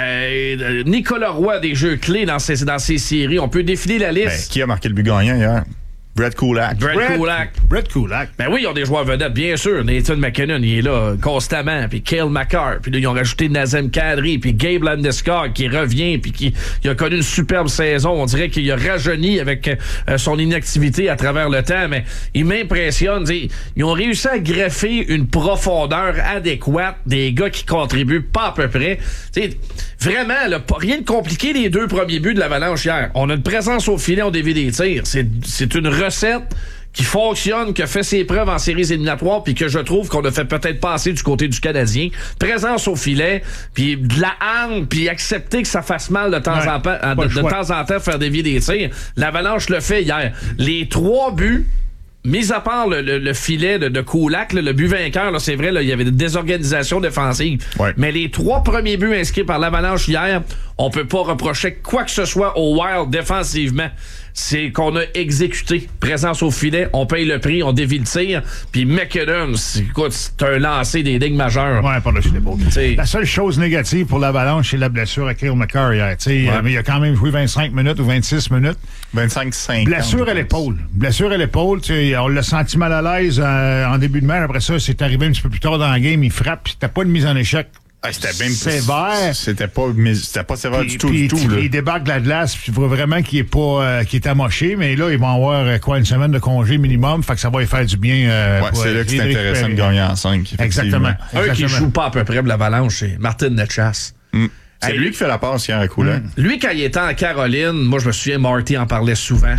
Euh, Nicolas Roy a des jeux clés dans ces, dans ces séries. On peut défiler la liste. Ben, qui a marqué le but gagnant hier? Brett Kulak. Brett, Brett Kulak. Brett Kulak. Ben oui, ils ont des joueurs vedettes, bien sûr. Nathan McKinnon, il est là constamment. Puis Cale Makar. Puis là, ils ont rajouté Nazem Kadri. Puis Gabe Landeskog qui revient. Puis qui il a connu une superbe saison. On dirait qu'il a rajeuni avec euh, son inactivité à travers le temps. Mais il m'impressionne. Ils ont réussi à greffer une profondeur adéquate des gars qui contribuent pas à peu près. T'sais, vraiment, là, pas rien de compliqué les deux premiers buts de l'Avalanche hier. On a une présence au filet, on dévie des tirs. C'est, c'est une recette qui fonctionne, qui a fait ses preuves en séries éliminatoires, puis que je trouve qu'on a fait peut-être pas assez du côté du Canadien. Présence au filet, puis de la hargne, puis accepter que ça fasse mal de temps, ouais, en, pa- de, de temps en temps, faire dévier des tirs. L'Avalanche le fait hier. Les trois buts, mis à part le, le, le filet de, de Kulak, là, le but vainqueur, là, c'est vrai, là, il y avait des désorganisations défensives. Ouais. Mais les trois premiers buts inscrits par l'Avalanche hier, on peut pas reprocher quoi que ce soit au Wild défensivement. C'est qu'on a exécuté. Présence au filet, on paye le prix, on dévie le tir. Puis McKinnon, c'est, écoute, c'est un lancer des digues majeures. Ouais, par-dessus l'épaule. La seule chose négative pour l'Avalanche, c'est la blessure à Cale Makar hier. Ouais. Euh, mais il a quand même joué vingt-cinq minutes ou vingt-six minutes. vingt-cinq cinq. Blessure à l'épaule. Blessure à l'épaule. On l'a senti mal à l'aise euh, en début de match. Après ça, c'est arrivé un petit peu plus tard dans la game. Il frappe, puis c'était pas une mise en échec. Ah, c'était bien sévère. C'était pas, c'était pas sévère pis, du tout, pis, du tout. Là. Il débarque de la glace, puis tu vois vraiment qu'il est pas, euh, qu'il est amoché, mais là, ils vont avoir euh, quoi, une semaine de congé minimum, fait que ça va lui faire du bien. Euh, ouais, c'est là que c'est intéressant de gagner en cinq. Exactement. Un qui joue pas à peu près pour l'Avalanche, c'est Martin Necas. Mm. C'est hey, lui qui fait la passe hier à Kulak. Mm. Lui, quand il était en Caroline, moi, je me souviens, Marty en parlait souvent.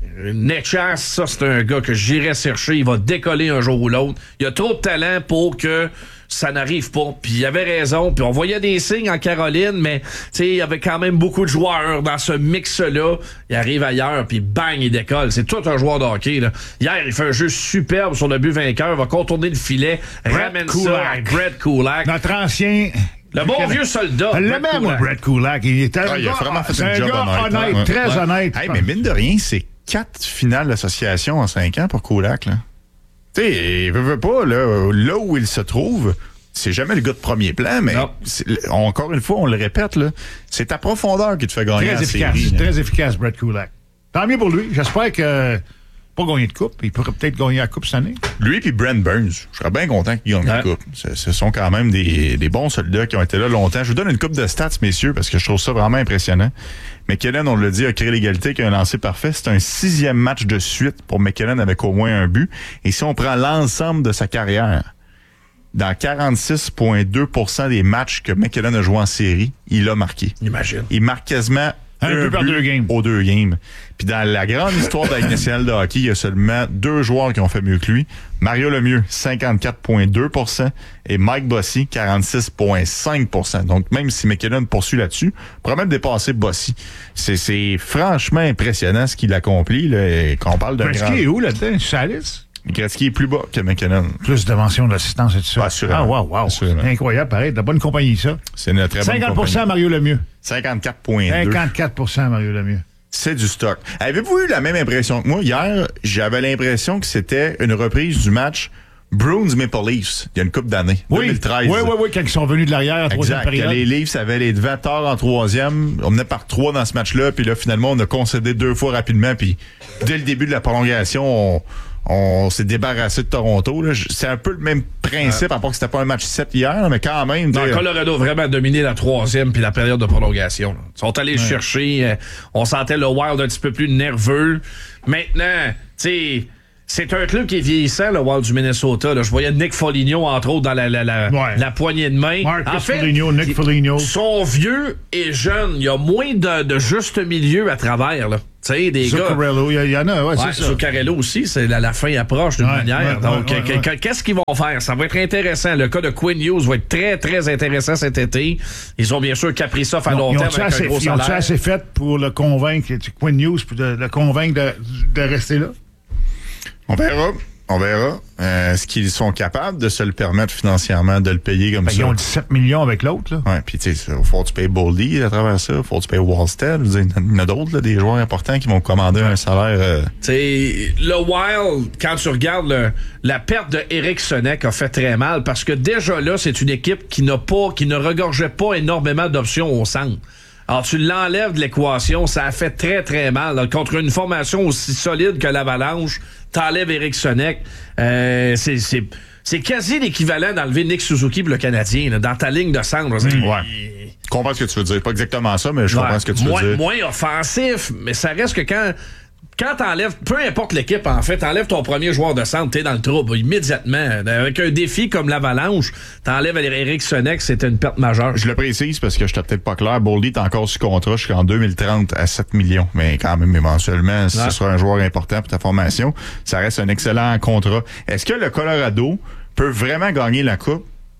Necas, ça, c'est un gars que j'irais chercher. Il va décoller un jour ou l'autre. Il a trop de talent pour que ça n'arrive pas. Puis il avait raison. Puis on voyait des signes en Caroline, mais tu sais, il y avait quand même beaucoup de joueurs dans ce mix-là. Il arrive ailleurs, puis bang, il décolle. C'est tout un joueur de hockey, là. Hier, il fait un jeu superbe sur le but vainqueur. Il va contourner le filet. Brett ramène Kulak. ça à Brett Kulak. Notre ancien... Le bon vieux soldat. Le même, moi, Brett Kulak. Il était ah, un il gars, a vraiment fait un un job gars honnête. honnête, ouais. très ouais. honnête. Hey, mais mine de rien, c'est quatre finales d'association en cinq ans pour Kulak, là. Tu sais, il veut, veut pas, là, là où il se trouve, c'est jamais le gars de premier plan, mais encore une fois, on le répète, là, c'est ta profondeur qui te fait gagner très la efficace, série. Très efficace, Brett Kulak. Tant mieux pour lui. J'espère que pas gagner de coupe. Il pourrait peut-être gagner la coupe cette année. Lui et Brent Burns, je serais bien content qu'ils gagnent ouais. la coupe. Ce, ce sont quand même des, des bons soldats qui ont été là longtemps. Je vous donne une coupe de stats, messieurs, parce que je trouve ça vraiment impressionnant. McKinnon, on l'a dit, a créé l'égalité, qui a un lancé parfait. C'est un sixième match de suite pour McKinnon avec au moins un but. Et si on prend l'ensemble de sa carrière, dans quarante-six virgule deux pour cent des matchs que McKinnon a joué en série, il a marqué. Imagine. Euh, Il marque quasiment un, un but par deux games. Aux deux games. Puis dans la grande histoire de la Ligue nationale de hockey, il y a seulement deux joueurs qui ont fait mieux que lui. Mario Lemieux, cinquante-quatre virgule deux pour cent et Mike Bossy, quarante-six virgule cinq pour cent. Donc même si McKinnon poursuit là-dessus, il pourrait même dépasser Bossy. C'est, c'est franchement impressionnant ce qu'il accomplit. Là, et qu'on parle d'un grand... est où là-dedans? Salis? Gretzky est plus bas que McKinnon. Plus de mentions d'assistance et tout ça. Ah, assurément. Ah, wow, wow. Assurément. C'est incroyable, pareil. De la bonne compagnie, ça. C'est une très bonne cinquante pour cent compagnie. Mario Lemieux. cinquante-quatre virgule deux. cinquante-quatre pour cent Mario Lemieux. C'est du stock. Avez-vous eu la même impression que moi? Hier, j'avais l'impression que c'était une reprise du match Bruins Maple Leafs, il y a une couple d'années. Oui, deux mille treize. oui, oui, oui, quand ils sont venus de l'arrière en troisième période. Les Leafs avaient les devants tard en troisième. On menait par trois dans ce match-là, puis là, finalement, on a concédé deux fois rapidement, puis dès le début de la prolongation, on, on s'est débarrassé de Toronto. Là. C'est un peu le même principe, à part que c'était pas un match sept hier, là, mais quand même... Non, Colorado a vraiment dominé la troisième puis la période de prolongation. Là. Ils sont allés ouais. chercher. Euh, on sentait le Wild un petit peu plus nerveux. Maintenant, tu sais... C'est un club qui est vieillissant, le Wild du Minnesota. Là. Je voyais Nick Foligno, entre autres, dans la, la, la, ouais. la poignée de main. Marcus en fait, Foligno, Nick Foligno. Sont vieux et jeunes. Il y a moins de, de juste milieu à travers. Là. Tu sais, des Zuccarello, gars... il y en a, ouais, ouais, c'est ça. Zuccarello aussi, c'est la, la fin approche d'une ouais, manière. Ouais, Donc, ouais, ouais, ouais. qu'est-ce qu'ils vont faire? Ça va être intéressant. Le cas de Quinn Hughes va être très, très intéressant cet été. Ils ont bien sûr Kaprizov à long terme avec assez, un gros ils ont salaire. Ils ont assez fait pour le convaincre, Quinn Hughes, pour de, le convaincre de, de rester là? On verra. On verra. Euh, est-ce qu'ils sont capables de se le permettre financièrement, de le payer comme ben, ça? Ils ont dix-sept millions avec l'autre, là. Ouais, puis tu sais, il faut que tu payes Boldy à travers ça, il faut que tu payes Wallstead. Il y en a d'autres, là, des joueurs importants qui vont commander un salaire. Euh... Tu sais, le Wild, quand tu regardes le, la perte de Eric Sonek a fait très mal parce que déjà là, c'est une équipe qui n'a pas, qui ne regorgeait pas énormément d'options au centre. Alors, tu l'enlèves de l'équation, ça a fait très, très mal. Alors, contre une formation aussi solide que l'Avalanche, t'enlèves Eric Sonek. Euh, c'est, c'est, c'est quasi l'équivalent d'enlever Nick Suzuki pour le Canadien, là, dans ta ligne de centre. Mmh, ouais. Je comprends ce que tu veux dire. Pas exactement ça, mais je ouais. comprends ce que tu veux moins, dire. Moins offensif, mais ça reste que quand... Quand t'enlèves, peu importe l'équipe, en fait, t'enlèves ton premier joueur de centre, t'es dans le trouble immédiatement. Avec un défi comme l'Avalanche, t'enlèves Eric Sonek, c'était une perte majeure. Je le précise parce que je t'ai peut-être pas clair. Boldy est encore sous contrat jusqu'en deux mille trente à sept millions. Mais quand même, éventuellement, si ouais. ce sera un joueur important pour ta formation, ça reste un excellent contrat. Est-ce que le Colorado peut vraiment gagner la Coupe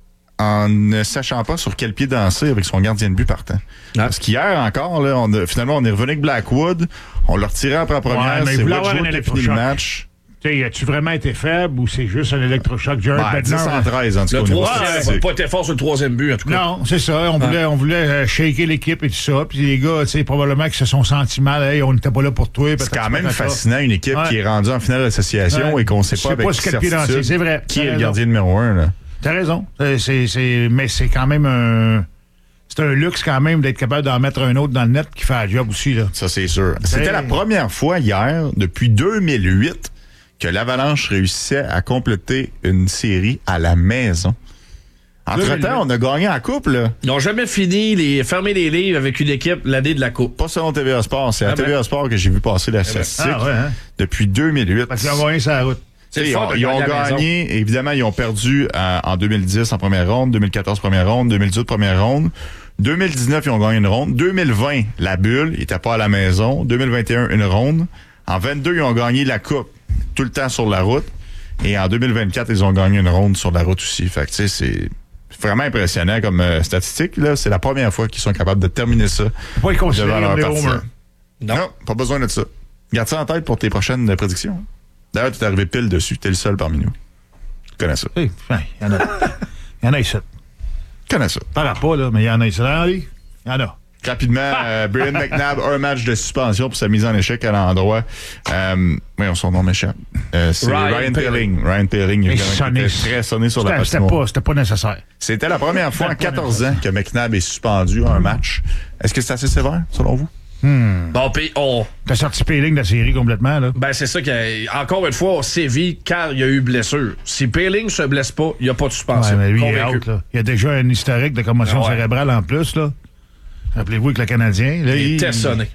en ne sachant pas sur quel pied danser avec son gardien de but partant? Ah. Parce qu'hier encore, là, on a, finalement, on est revenu avec Blackwood. On l'a retiré après la première. Ouais, c'est Woodrow qui a fini le match. T'sais, as-tu vraiment été faible ou c'est juste un électrochoc? Jared ben, Bednar, dix cent treize, en tout cas. Le troisième, n'a pas été fort sur le troisième but, en tout cas. Non, c'est ça. On voulait, ah. on voulait euh, shaker l'équipe et tout ça. Puis les gars, tu sais, probablement qu'ils se sont sentis mal. Hey, on n'était pas là pour toi. C'est quand même fascinant, une équipe ouais. qui est rendue en finale d'association ouais. et qu'on ne sait pas avec pas ce certitude c'est vrai. qui est le gardien numéro un. Là. T'as raison. C'est, c'est, mais c'est quand même un... C'est un luxe quand même d'être capable d'en mettre un autre dans le net qui fait la job aussi. Là. Ça, c'est sûr. C'était la première fois hier, depuis deux mille huit, que l'Avalanche réussissait à compléter une série à la maison. Entre-temps, on a gagné la Coupe, là. Ils n'ont jamais fini les fermer les livres avec une équipe l'année de la Coupe. Pas selon T V A Sport. C'est ah à ben. T V A Sport que j'ai vu passer la statistique ah ouais, hein? depuis deux mille huit. Parce qu'ils ont gagné sur la route. Ils ont, ils ont gagné, évidemment, ils ont perdu euh, en deux mille dix en première ronde, deux mille quatorze première ronde, deux mille dix-huit première ronde. deux mille dix-neuf, ils ont gagné une ronde. deux mille vingt, la bulle, ils n'étaient pas à la maison. deux mille vingt et un, une ronde. En vingt-deux, ils ont gagné la Coupe, tout le temps sur la route. Et en deux mille vingt-quatre, ils ont gagné une ronde sur la route aussi. Fait que, tu sais, c'est vraiment impressionnant comme euh, statistique. Là. C'est la première fois qu'ils sont capables de terminer ça pas devant leur partie. Non. non, pas besoin de ça. Garde ça en tête pour tes prochaines prédictions. D'ailleurs, tu es arrivé pile dessus. Tu es le seul parmi nous. Tu connais ça. Il hey, y en a. Il y en a ici. Tu connais ça. Pas pas, là, mais il y en a ici. Il y en a. Rapidement, euh, Brian McNabb, un match de suspension pour sa mise en échec à l'endroit. Euh, oui, son nom m'échappe. Euh, c'est Ryan, Ryan Poehling. Ryan Poehling, il était très sonné sur la patinoire. C'était pas, c'était pas nécessaire. C'était la première fois en quatorze ans que McNabb est suspendu à un match. Est-ce que c'est assez sévère, selon vous? Hmm. Bon, puis on. T'as sorti Poehling de la série complètement, là. Ben, c'est ça qu'il y a. Encore une fois, on sévit car il y a eu blessure. Si Poehling se blesse pas, il n'y a pas de suspension. Ouais, mais lui, il est out, là. Il y a déjà un historique de commotion ouais. cérébrale en plus, là. Rappelez-vous avec le Canadien. Là, il, il était sonné.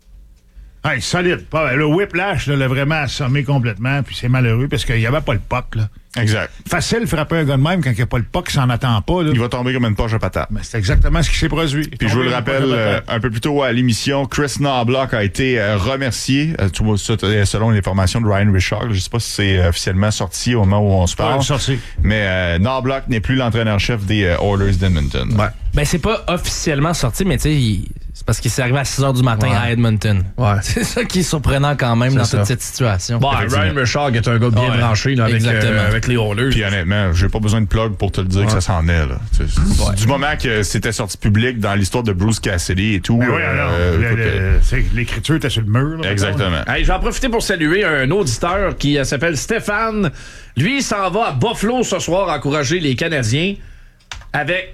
Hey, solide. Le whiplash là, l'a vraiment assommé complètement, puis c'est malheureux parce qu'il n'y avait pas le puck, là. Exact. Facile frapper un gars de même quand il n'y a pas le puck, il s'en attend pas. Là. Il va tomber comme une poche de patate. Mais c'est exactement ce qui s'est produit. Puis je vous le rappelle, euh, un peu plus tôt à l'émission, Chris Knoblauch a été euh, remercié, euh, tout, selon l'information de Ryan Richard. Je ne sais pas si c'est euh, officiellement sorti au moment où on se parle. Ouais, sorti. Mais euh, Knoblauch n'est plus l'entraîneur-chef des euh, Oilers d'Edmonton. Ouais. Ben c'est pas officiellement sorti, mais tu sais, il... c'est parce qu'il s'est arrivé à six heures du matin ouais. à Edmonton. Ouais. C'est ça qui est surprenant quand même c'est dans ça. toute cette situation. Bon, Ryan Richard est un gars bien ouais. branché là, avec, euh, avec les Oilers. Puis honnêtement, j'ai pas besoin de plug pour te le dire ouais. que ça s'en est. Là. Ouais. Du moment que c'était sorti public dans l'histoire de Bruce Cassidy et tout. Mais oui, alors, euh, le, le, le, l'écriture était sur le mur. Là, exactement. Hey, je vais en profiter pour saluer un auditeur qui euh, s'appelle Stéphane. Lui, il s'en va à Buffalo ce soir encourager les Canadiens avec...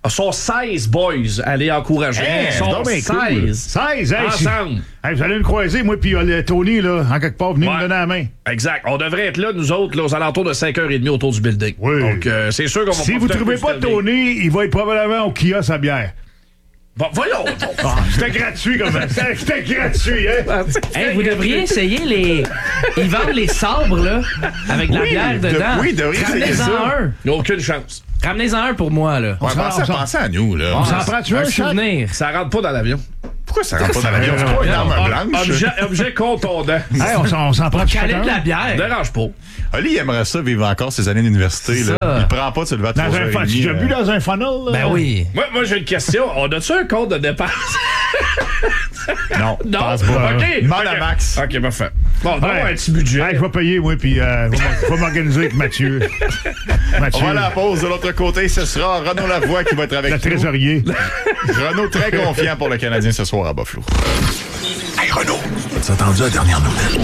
sont seize boys à aller encourager. Hey, Ils sont c'est donc bien cool. seize. seize, hey, ensemble. Hey, vous allez nous croiser, moi, puis euh, Tony, là, en quelque part, venez Ouais. me donner la main. Exact. On devrait être là, nous autres, là, aux alentours de cinq heures trente autour du building. Oui. Donc, euh, c'est sûr qu'on va Si vous profiter un trouvez peu pas du standing. Tony, il va être probablement au kiosque à bière. Bon, voyons donc. Ah, c'était gratuit, comme ça. C'était c'était gratuit, hein? Hey, vous devriez essayer les. Ils vendent les sabres, là, avec de la Oui, bière de- dedans. oui, devriez essayer Ramenez-en ça. un. Il n'y a aucune chance. Ramenez-en un pour moi, là. Ouais, s'en- pensez, on s'en- pensez à nous, là. On s'en prend-tu Un un, chaque? souvenir. Ça rentre pas dans l'avion. Pourquoi ça rentre pas dans l'avion? C'est pas une arme blanche. Objet, objet contondant. Hey, on s'en on s'en prend Caler chacun. de la bière. Dérange pas. Ali, il aimerait ça vivre encore ses années d'université. Là. ça. Il prend pas de se lever à Dans trois un heures funnel. trente, Tu l'as euh, vu dans un funnel? là? Ben oui. Moi, moi j'ai une question. On a-tu un compte de dépenses? Non, Non. pense pas. OK. Demande OK. à Max. OK, parfait. Bon, on va Ouais. avoir un petit budget. Hey, je vais payer, moi, puis euh, je vais m'organiser avec Mathieu. Mathieu, On va à la pause. De l'autre côté, ce sera Renaud Lavoie qui va être avec le nous. trésorier. Renaud très confiant pour le Canadien ce soir à Buffalo. Hey Renaud, as-tu entendu la dernière nouvelle?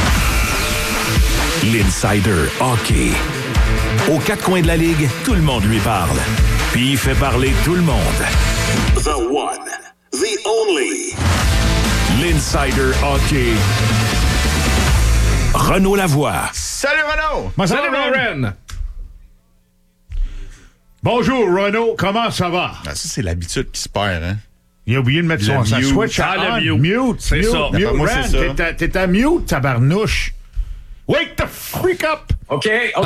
L'Insider Hockey. Aux quatre coins de la Ligue, tout le monde lui parle. Puis il fait parler tout le monde. The one, the only. L'Insider Hockey. Renaud Lavoie. Salut Renaud! Moi, ça Salut, va, Ren? Lauren. Bonjour, Renaud. Comment ça va? Ah, ça, c'est l'habitude qui se perd, hein? Il a oublié de mettre Le son sa mute. switch à Ah, le on. mute. Mute. C'est mute, ça. Mute. D'après moi, Ren, c'est ça. t'es à- T'es à mute, tabarnouche. Wake the freak up! OK, OK,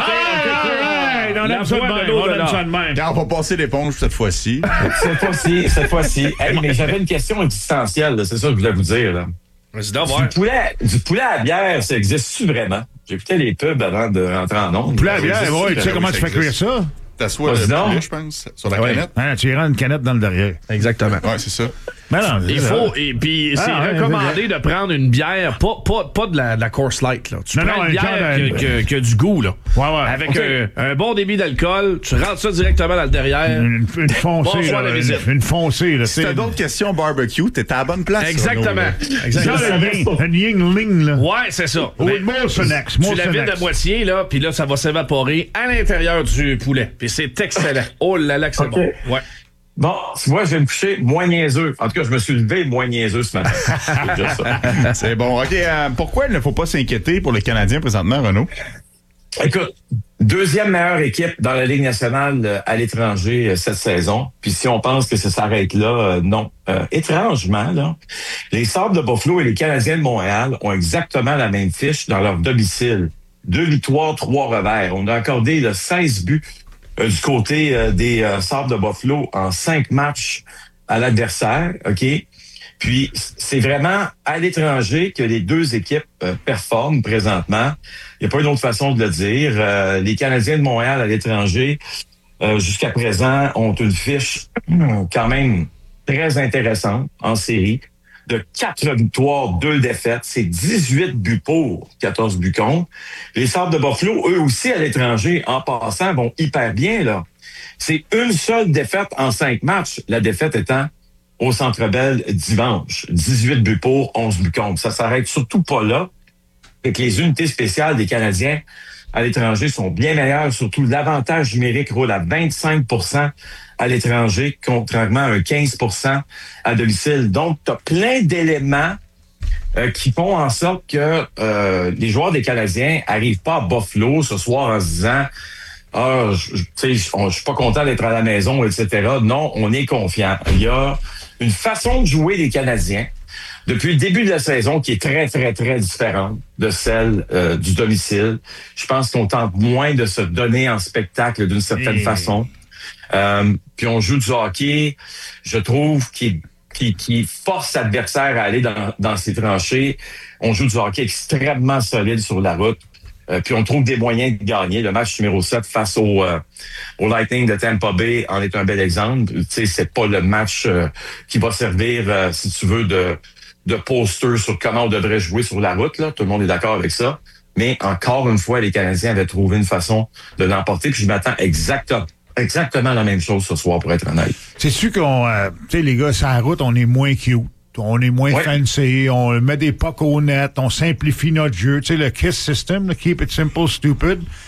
Ah, OK. on La aime ça de voix de même. l'eau On de aime l'or. ça de même. Quand on va passer l'éponge cette fois-ci. Cette fois-ci, cette fois-ci. Hey, mais j'avais une question existentielle, là, c'est ça que je voulais vous dire. Là. Vas-y donc, voir. Du poulet, du poulet à bière, ça existe-tu vraiment? J'écoutais les pubs avant de rentrer en ondes. Poulet à Ça bière, existe-tu ouais, tu sais vraiment? comment oui, tu ça fais cuire existe. ça? T'assois Vas-y le donc. poulet, je pense, sur la Ouais. canette. Hein, tu iras une canette dans le derrière. Exactement. Ouais, c'est ça. Mais non, Il c'est faut, ça. et puis c'est Ah, ouais, recommandé de prendre une bière, pas, pas, pas de la, de la Coors Light, là. Tu Non, prends non, une un bière genre qui, de- qui a- qui a du goût, là. Ouais, ouais. Avec Ok. un, un bon débit d'alcool, tu rentres ça directement dans le derrière. Une, une foncée, Bonsoir, là, la visite. une, une foncée, là. Si t'as d'autres questions barbecue, t'es à la bonne place. Exactement. Renaud, là. Exactement. Genre un yin- un yingling, là. Ouais, c'est ça. Ou Mais une Molsonex. tu la Molsonex. vides à moitié, là, puis là, ça va s'évaporer à l'intérieur du poulet. Puis c'est excellent. Oh là là, que c'est Ok. bon. Ouais. Bon, tu vois, je vais me coucher moins niaiseux. En tout cas, je me suis levé moins niaiseux ce matin. C'est juste ça. C'est bon. OK, euh, pourquoi il ne faut pas s'inquiéter pour le Canadien présentement, Renaud? Écoute, deuxième meilleure équipe dans la Ligue nationale euh, à l'étranger euh, cette saison. Puis si on pense que ça s'arrête là, euh, non. Euh, étrangement, là, les Sabres de Buffalo et les Canadiens de Montréal ont exactement la même fiche dans leur domicile. Deux victoires, trois revers. On a accordé là, seize buts euh, du côté euh, des euh, Sabres de Buffalo en cinq matchs à l'adversaire. OK? Puis, c'est vraiment à l'étranger que les deux équipes euh, performent présentement. Il n'y a pas une autre façon de le dire. Euh, les Canadiens de Montréal à l'étranger, euh, jusqu'à présent, ont une fiche hum, quand même très intéressante en série. De quatre victoires, deux défaites. C'est dix-huit buts pour, quatorze buts contre. Les Sabres de Buffalo, eux aussi à l'étranger, en passant, vont hyper bien, là. C'est une seule défaite en cinq matchs. La défaite étant au Centre Bell dimanche. dix-huit buts pour, onze buts contre. Ça s'arrête surtout pas là. Fait que les unités spéciales des Canadiens à l'étranger sont bien meilleures. Surtout l'avantage numérique roule à vingt-cinq pour cent à l'étranger, contrairement à un quinze pour cent à domicile. Donc, tu as plein d'éléments euh, qui font en sorte que euh, les joueurs des Canadiens arrivent pas à Buffalo ce soir en se disant ah, je, je, tu sais, je suis pas content d'être à la maison, et cetera. Non, on est confiant. Il y a une façon de jouer des Canadiens depuis le début de la saison qui est très, très, très différente de celle euh, du domicile. Je pense qu'on tente moins de se donner en spectacle d'une certaine Et... façon. Euh, puis on joue du hockey, je trouve, qui, qui, qui force l'adversaire à aller dans, dans ses tranchées. On joue du hockey extrêmement solide sur la route. Euh, puis on trouve des moyens de gagner. Le match numéro sept face au, euh, au Lightning de Tampa Bay en est un bel exemple. Tu sais, c'est pas le match euh, qui va servir, euh, si tu veux, de, de poster sur comment on devrait jouer sur la route. Là. Tout le monde est d'accord avec ça. Mais encore une fois, les Canadiens avaient trouvé une façon de l'emporter. Puis je m'attends exactement, exactement la même chose ce soir, pour être honnête. C'est sûr qu'on, euh, tu sais, les gars, sur la route, on est moins cute. On est moins Ouais. fancy, on met des pucks au net, on simplifie notre jeu. Tu sais, le KISS system, le Keep It Simple, Stupid.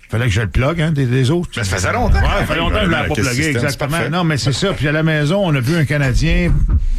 Fallait que je le plug, hein, des, des autres. Mais ça faisait longtemps. Ouais, ça fait longtemps que je l'avais pas plugué, exactement. Non, mais c'est ça. Puis à la maison, on a vu un Canadien.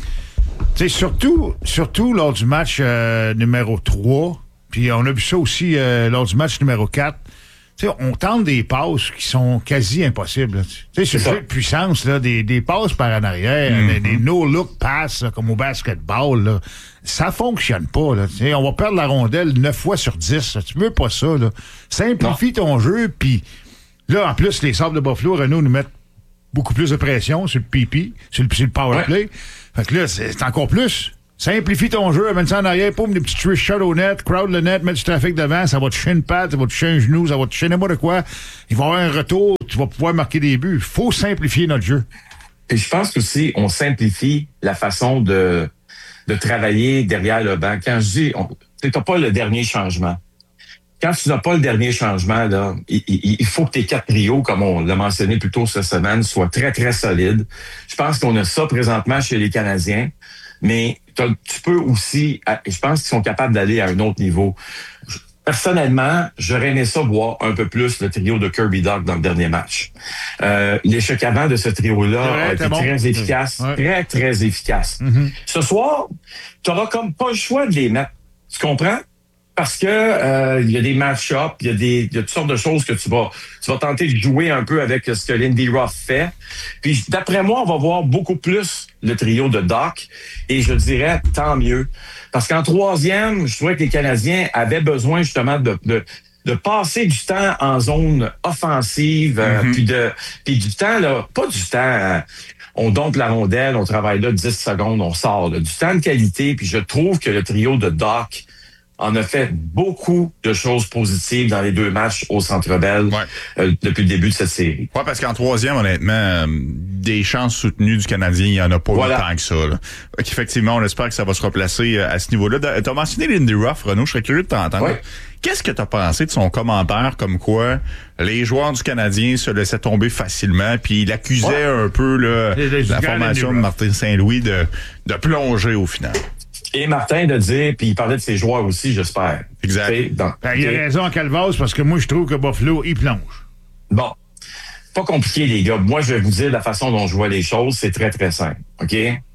Tu sais, surtout, surtout lors du match euh, numéro trois, puis on a vu ça aussi euh, lors du match numéro quatre. Tu sais, on tente des passes qui sont quasi impossibles. Tu sais, c'est le jeu de puissance, là, des, des passes par en arrière, mm-hmm. des, des no-look passes, là, comme au basketball, là. Ça fonctionne pas, là. Tu sais, on va perdre la rondelle neuf fois sur dix. Là. Tu veux pas ça, là. Simplifie non. ton jeu, puis là, en plus, les Sabres de Buffalo, Renaud, nous mettent beaucoup plus de pression sur le P P, sur le, sur le power play. Ouais. Fait que là, c'est, c'est encore plus. Simplifie ton jeu, amène ça en arrière, poum, des petits trish shots au net, crowd le net, mets du trafic devant, ça va te toucher une patte, ça va te toucher un genou, ça va te toucher n'importe quoi. Il va y avoir un retour, tu vas pouvoir marquer des buts. Il faut simplifier notre jeu. Et je pense qu'aussi, on simplifie la façon de, de travailler derrière le banc. Quand je dis, tu n'as pas le dernier changement. Quand tu n'as pas le dernier changement, là, il, il, il faut que tes quatre trios, comme on l'a mentionné plus tôt cette semaine, soient très, très solides. Je pense qu'on a ça présentement chez les Canadiens. Mais tu peux aussi, je pense qu'ils sont capables d'aller à un autre niveau. Personnellement, j'aurais aimé ça voir un peu plus le trio de Kirby Dach dans le dernier match. Euh, l'échec avant de ce trio-là ouais, a été bon. très efficace, ouais. très, très efficace. Mm-hmm. Ce soir, tu n'auras comme pas le choix de les mettre. Tu comprends? Parce que euh, il y a des match-ups, il y a des il y a toutes sortes de choses que tu vas tu vas tenter de jouer un peu avec ce que Lindy Ruff fait. Puis d'après moi, on va voir beaucoup plus le trio de Dach et je dirais tant mieux. Parce qu'en troisième, je trouvais que les Canadiens avaient besoin justement de, de de passer du temps en zone offensive, mm-hmm. euh, puis de puis du temps là, pas du temps. Euh, on dompe la rondelle, on travaille là dix secondes, on sort là, du temps de qualité. Puis je trouve que le trio de Dach en a fait beaucoup de choses positives dans les deux matchs au Centre Bell ouais. euh, depuis le début de cette série. Oui, parce qu'en troisième, honnêtement, euh, des chances soutenues du Canadien, il n'y en a pas voilà. tant que ça. Là. Effectivement, on espère que ça va se replacer à ce niveau-là. Tu as mentionné Lindy Ruff, Renaud, je serais curieux de t'entendre. Ouais. Qu'est-ce que tu as pensé de son commentaire comme quoi les joueurs du Canadien se laissaient tomber facilement, puis il accusait ouais. un peu là, les, les la formation de Martin Saint-Louis de, de plonger au final? Et Martin de dire, puis il parlait de ses joueurs aussi, j'espère. Exact. Donc, ben, il a raison à Calvas, parce que moi, je trouve que Buffalo, il plonge. Bon. Pas compliqué, les gars. Moi, je vais vous dire la façon dont je vois les choses. C'est très, très simple. OK?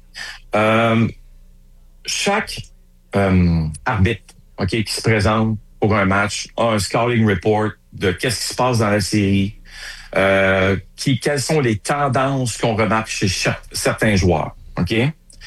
Euh, chaque euh, arbitre OK, qui se présente pour un match a un scouting report de qu'est-ce qui se passe dans la série, euh, qui, quelles sont les tendances qu'on remarque chez chaque, certains joueurs. OK?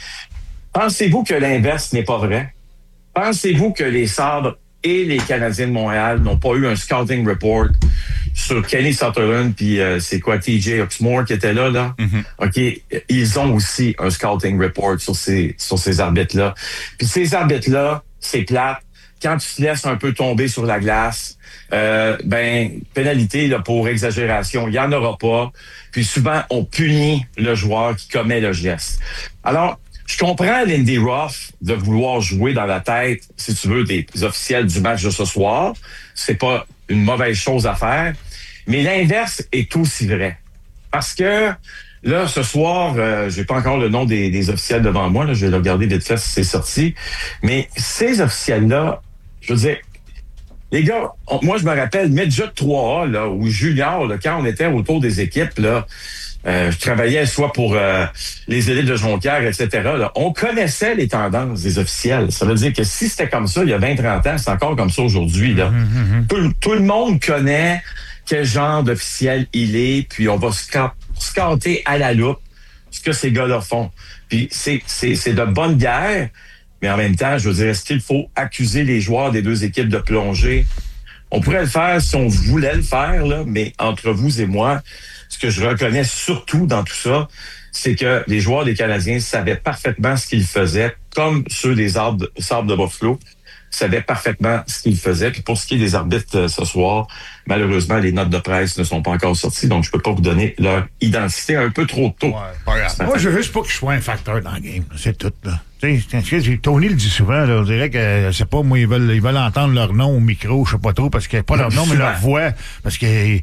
Pensez-vous que l'inverse n'est pas vrai? Pensez-vous que les Sabres et les Canadiens de Montréal n'ont pas eu un scouting report sur Kenny Sutherland puis euh, c'est quoi T J Oxmoor qui était là là? Mm-hmm. OK, ils ont aussi un scouting report sur ces sur ces arbitres-là. Puis ces arbitres-là, c'est plate. Quand tu te laisses un peu tomber sur la glace, euh, ben pénalité là, pour exagération, il y en aura pas. Puis souvent on punit le joueur qui commet le geste. Alors je comprends Lindy Ruff de vouloir jouer dans la tête, si tu veux, des officiels du match de ce soir. C'est pas une mauvaise chose à faire. Mais l'inverse est aussi vrai. Parce que, là, ce soir, euh, j'ai pas encore le nom des, des officiels devant moi. Là, je vais le regarder vite fait si c'est sorti. Mais ces officiels-là, je veux dire, les gars, on, moi, je me rappelle, Midget trois A, là, ou Junior, là, quand on était autour des équipes, là, Euh, je travaillais soit pour euh, les élites de Jonquière, et cetera. Là. On connaissait les tendances des officiels. Ça veut dire que si c'était comme ça il y a vingt trente ans, c'est encore comme ça aujourd'hui. Là. Mm-hmm. Tout, tout le monde connaît quel genre d'officiel il est, puis on va scanter à la loupe ce que ces gars-là font. Puis c'est, c'est, c'est de bonne guerre, mais en même temps, je veux dire, est-ce qu'il faut accuser les joueurs des deux équipes de plonger? On pourrait le faire si on voulait le faire, là, mais entre vous et moi, ce que je reconnais surtout dans tout ça, c'est que les joueurs des Canadiens savaient parfaitement ce qu'ils faisaient, comme ceux des Sabres de Buffalo savaient parfaitement ce qu'ils faisaient. Puis pour ce qui est des arbitres euh, ce soir, malheureusement, les notes de presse ne sont pas encore sorties, donc je peux pas vous donner leur identité un peu trop tôt. Ouais, pas grave. Moi, je veux juste pas que je sois un facteur dans le game. C'est tout, là. Tony le dit souvent, là, on dirait que, je sais pas, moi, ils veulent, ils veulent entendre leur nom au micro, je sais pas trop, parce que, pas leur nom, mais leur voix, parce que,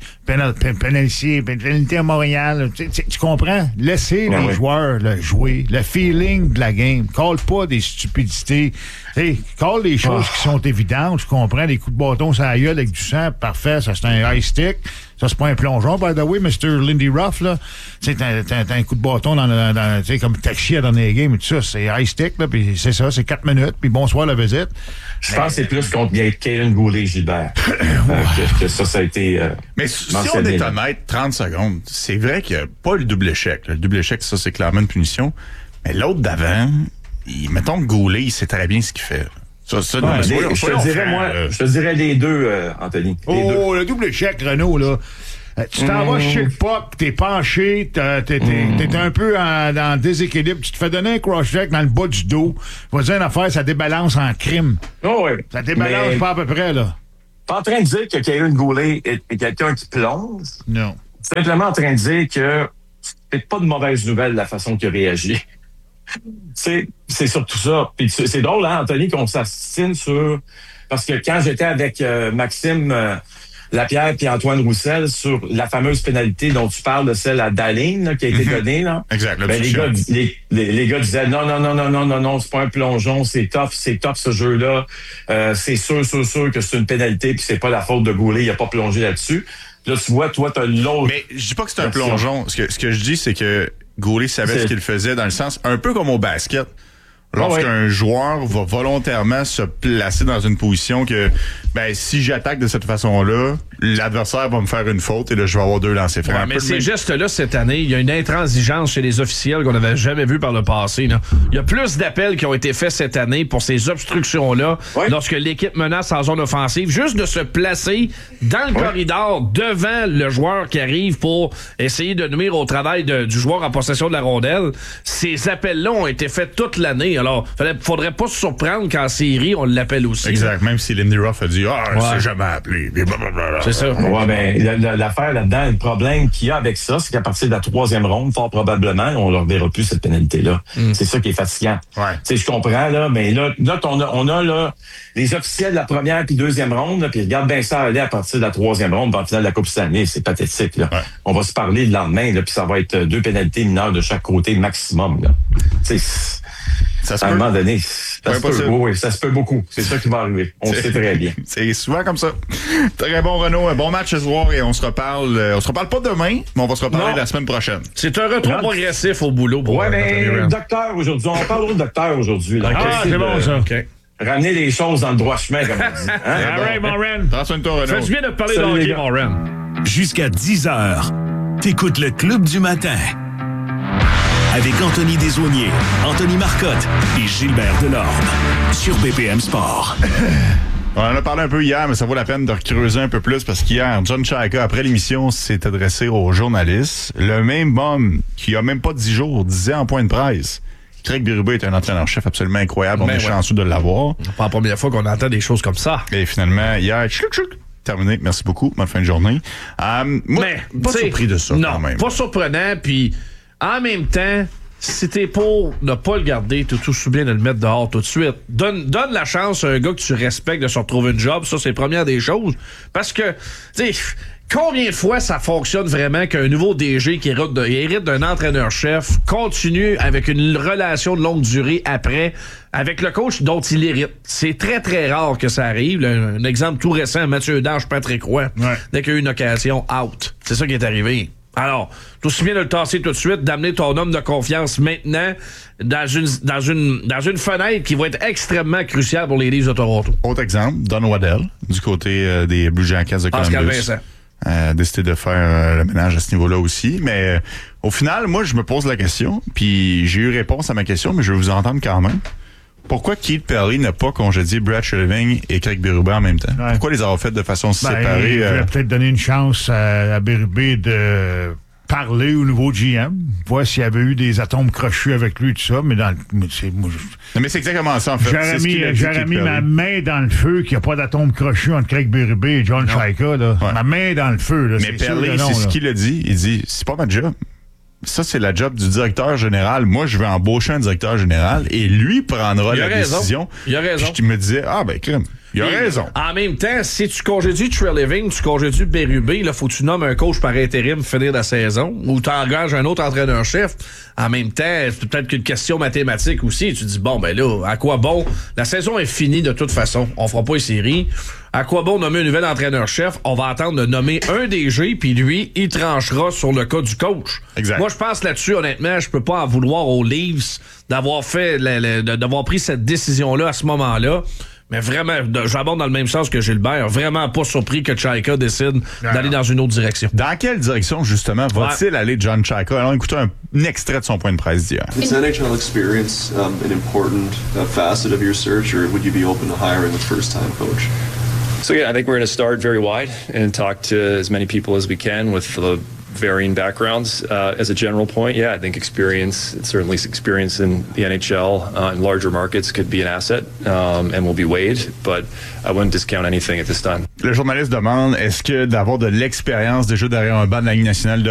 pénalité, pénalité à Montréal, tu, tu, tu comprends? Laissez ouais, les ouais. joueurs là, jouer, le feeling de la game, call pas des stupidités, tu call des choses oh. qui sont évidentes, je comprends, des coups de bâton sur la gueule avec du sang, parfait, ça c'est un high stick. Ça, c'est pas un plongeon, by the way, mister Lindy Ruff, là. Tu sais, t'as, t'as, t'as un coup de bâton dans, dans, dans tu sais, comme Taxi à dans les games et tout ça. C'est high stick, là, puis c'est ça, c'est quatre minutes, puis bonsoir la visite. Je mais... pense que c'est plus contre Kaelin Goulet-Gilbert. euh, que, que ça, ça a été. Euh, mais si on est honnête, trente secondes, c'est vrai qu'il n'y a pas le double échec. Le double échec, ça, c'est clairement une punition. Mais l'autre d'avant, il, mettons que Goulet, il sait très bien ce qu'il fait. Ça, ça, ouais, non, les, soyons, je soyons te dirais, frères, moi, euh... je te dirais les deux, euh, Anthony. Les oh, deux. Le double échec, Renaud, là. Euh, tu t'en mmh. vas chez le puck, t'es penché, t'es, t'es, mmh. t'es un peu en, en déséquilibre, tu te fais donner un cross-check dans le bas du dos. Je vais dire une affaire, ça débalance en crime. Oh oui. Ça débalance mais... pas à peu près, là. Pas en train de dire que Kaelin Goulet est, est quelqu'un qui plonge. Non. Simplement en train de dire que c'est pas de mauvaise nouvelle la façon qu'il a réagi. c'est, c'est surtout ça. Puis c'est drôle, hein, Anthony, qu'on s'assine sur... Parce que quand j'étais avec euh, Maxime euh, Lapierre et Antoine Roussel sur la fameuse pénalité dont tu parles, de celle à Daline, là, qui a été mm-hmm. donnée, là. Exact. Ben, les, gars, les, les, les gars disaient non, non, non, non, non, non, non, c'est pas un plongeon, c'est tough, c'est tough ce jeu-là. Euh, c'est sûr, sûr, sûr que c'est une pénalité, puis c'est pas la faute de Goulet, il a pas plongé là-dessus. Là, tu vois, toi, t'as l'autre. Mais je dis pas que c'est un plongeon. Ce que, ce que je dis, c'est que Goulet savait c'est... ce qu'il faisait dans le sens, un peu comme au basket. Lorsqu'un oh ouais. joueur va volontairement se placer dans une position que, ben, si j'attaque de cette façon-là, l'adversaire va me faire une faute et là, je vais avoir deux lancers francs. Ouais, mais ces gestes-là, cette année, il y a une intransigeance chez les officiels qu'on n'avait jamais vu par le passé. Là. Il y a plus d'appels qui ont été faits cette année pour ces obstructions-là ouais. lorsque l'équipe menace en zone offensive. Juste de se placer dans le ouais. corridor devant le joueur qui arrive pour essayer de nuire au travail de, du joueur en possession de la rondelle. Ces appels-là ont été faits toute l'année. Alors, il faudrait pas se surprendre qu'en série, on l'appelle aussi. Exact. Même si Lindy Ruff a dit « Ah, oh, ouais. c'est jamais appelé. » C'est ça. Ouais, mais l'affaire là-dedans, le problème qu'il y a avec ça, c'est qu'à partir de la troisième ronde, fort probablement, on leur verra plus cette pénalité-là. Mm. C'est ça qui est fatigant. Ouais. Tu sais, je comprends, là, mais là, là on, a, on a là, les officiels de la première puis deuxième ronde, là, puis regarde bien ça aller à partir de la troisième ronde, en finale de la Coupe Stanley, c'est pathétique, là. Ouais. On va se parler le lendemain, là, puis ça va être deux pénalités mineures de chaque côté maximum, là. Tu sais, ça se à peut. un moment donné, ça ouais, se peut. Oui, oui, ça se peut beaucoup. C'est ça qui va arriver. On le sait très bien. C'est souvent comme ça. Très bon, Renaud. Un bon match ce soir et on se reparle. Euh, on se reparle pas demain, mais on va se reparler non. la semaine prochaine. C'est un retour non. progressif au boulot. Pour ouais, mais docteur aujourd'hui. On parle au docteur aujourd'hui. Là. Ah, c'est bon, ça. Okay. Ramener les choses dans le droit chemin, comme on dit. Hein? All right, mon Ren. Prends soin de toi, Renaud. Fais bien de parler de hockey, mon Ren. Jusqu'à dix heures, t'écoutes le Club du matin. Avec Anthony Desaulniers, Anthony Marcotte et Gilbert Delorme sur B P M Sport. On en a parlé un peu hier, mais ça vaut la peine de creuser un peu plus parce qu'hier, John Chayka, après l'émission, s'est adressé aux journalistes. Le même homme qui a même pas dix jours disait en point de presse: Craig Berube est un entraîneur-chef absolument incroyable. On ben est ouais. chanceux de l'avoir. C'est pas la première fois qu'on entend des choses comme ça. Et finalement, hier, chlouc, chlouc, terminé. Merci beaucoup. Bonne fin de journée. Euh, moi, mais, pas surpris de ça, non, quand même. Pas surprenant, puis en même temps, si t'es pour ne pas le garder, t'es tout bien de le mettre dehors tout de suite. Donne, donne la chance à un gars que tu respectes de se retrouver une job. Ça, c'est la première des choses. Parce que, tu sais, combien de fois ça fonctionne vraiment qu'un nouveau D G qui hérite, de, hérite d'un entraîneur-chef continue avec une relation de longue durée après avec le coach dont il hérite? C'est très, très rare que ça arrive. Un, un exemple tout récent, Mathieu Darche, Patrick Roy. Ouais. Dès qu'il y a eu une occasion, out. C'est ça qui est arrivé. Alors, tout aussi bien de le tasser tout de suite, d'amener ton homme de confiance maintenant dans une, dans une, dans une fenêtre qui va être extrêmement cruciale pour les Leafs de Toronto. Autre exemple, Don Waddell, du côté euh, des Blue Jackets de Columbus. Pascal Vincent. Euh, a décidé de faire euh, le ménage à ce niveau-là aussi. Mais euh, au final, moi, je me pose la question, puis j'ai eu réponse à ma question, mais je vais vous entendre quand même. Pourquoi Keith Perry n'a pas congédié Brad Treliving et Craig Berube en même temps? Ouais. Pourquoi les avoir fait de façon ben, séparée? Il euh... voulait peut-être donner une chance à, à Berube de parler au nouveau G M, voir s'il y avait eu des atomes crochus avec lui, tout ça, mais dans mais c'est, moi, je... non, mais c'est exactement ça, en fait. J'aurais mis, j'aurais mis ma main dans le feu qu'il n'y a pas d'atomes crochus entre Craig Berube et John Chayka, là. Ouais. Ma main dans le feu, là. Mais Perry, c'est ce qu'il a dit. Il dit, c'est pas ma job. ça, c'est la job du directeur général. Moi, je vais embaucher un directeur général et lui prendra la raison. décision. Il a raison. Puis je me disais, ah, ben, crème. Il a Et raison. En même temps, si tu congédies Trey Living, tu congédies Berube, là, faut que tu nommes un coach par intérim pour finir la saison, ou tu engages un autre entraîneur-chef. En même temps, c'est peut-être qu'une question mathématique aussi. Tu dis, bon, ben là, à quoi bon? La saison est finie de toute façon. On fera pas les séries. À quoi bon nommer un nouvel entraîneur-chef? On va attendre de nommer un D G, puis lui, il tranchera sur le cas du coach. Exact. Moi, je pense là-dessus, honnêtement, je peux pas en vouloir aux Leafs d'avoir fait, le, le, d'avoir pris cette décision-là à ce moment-là. Mais vraiment, j'aborde dans le même sens que Gilbert. Vraiment pas surpris que Chaika décide non. d'aller dans une autre direction. Dans quelle direction, justement, va-t-il ouais. aller, John Chaika? Allons écouter un, un extrait de son point de presse d'hier. Is N H L experience um, an important uh, facet of your search, or would you be open to hiring a first-time coach? So, yeah, I think we're going to start very wide and talk to as many people as we can with the varying backgrounds. Uh, as a general point, yeah, I think experience, certainly experience in the N H L uh, in larger markets could be an asset um, and will be weighed, but I wouldn't discount anything at this time. Le journaliste demande, est-ce que d'avoir de l'expérience déjà derrière un banc de la Ligue nationale de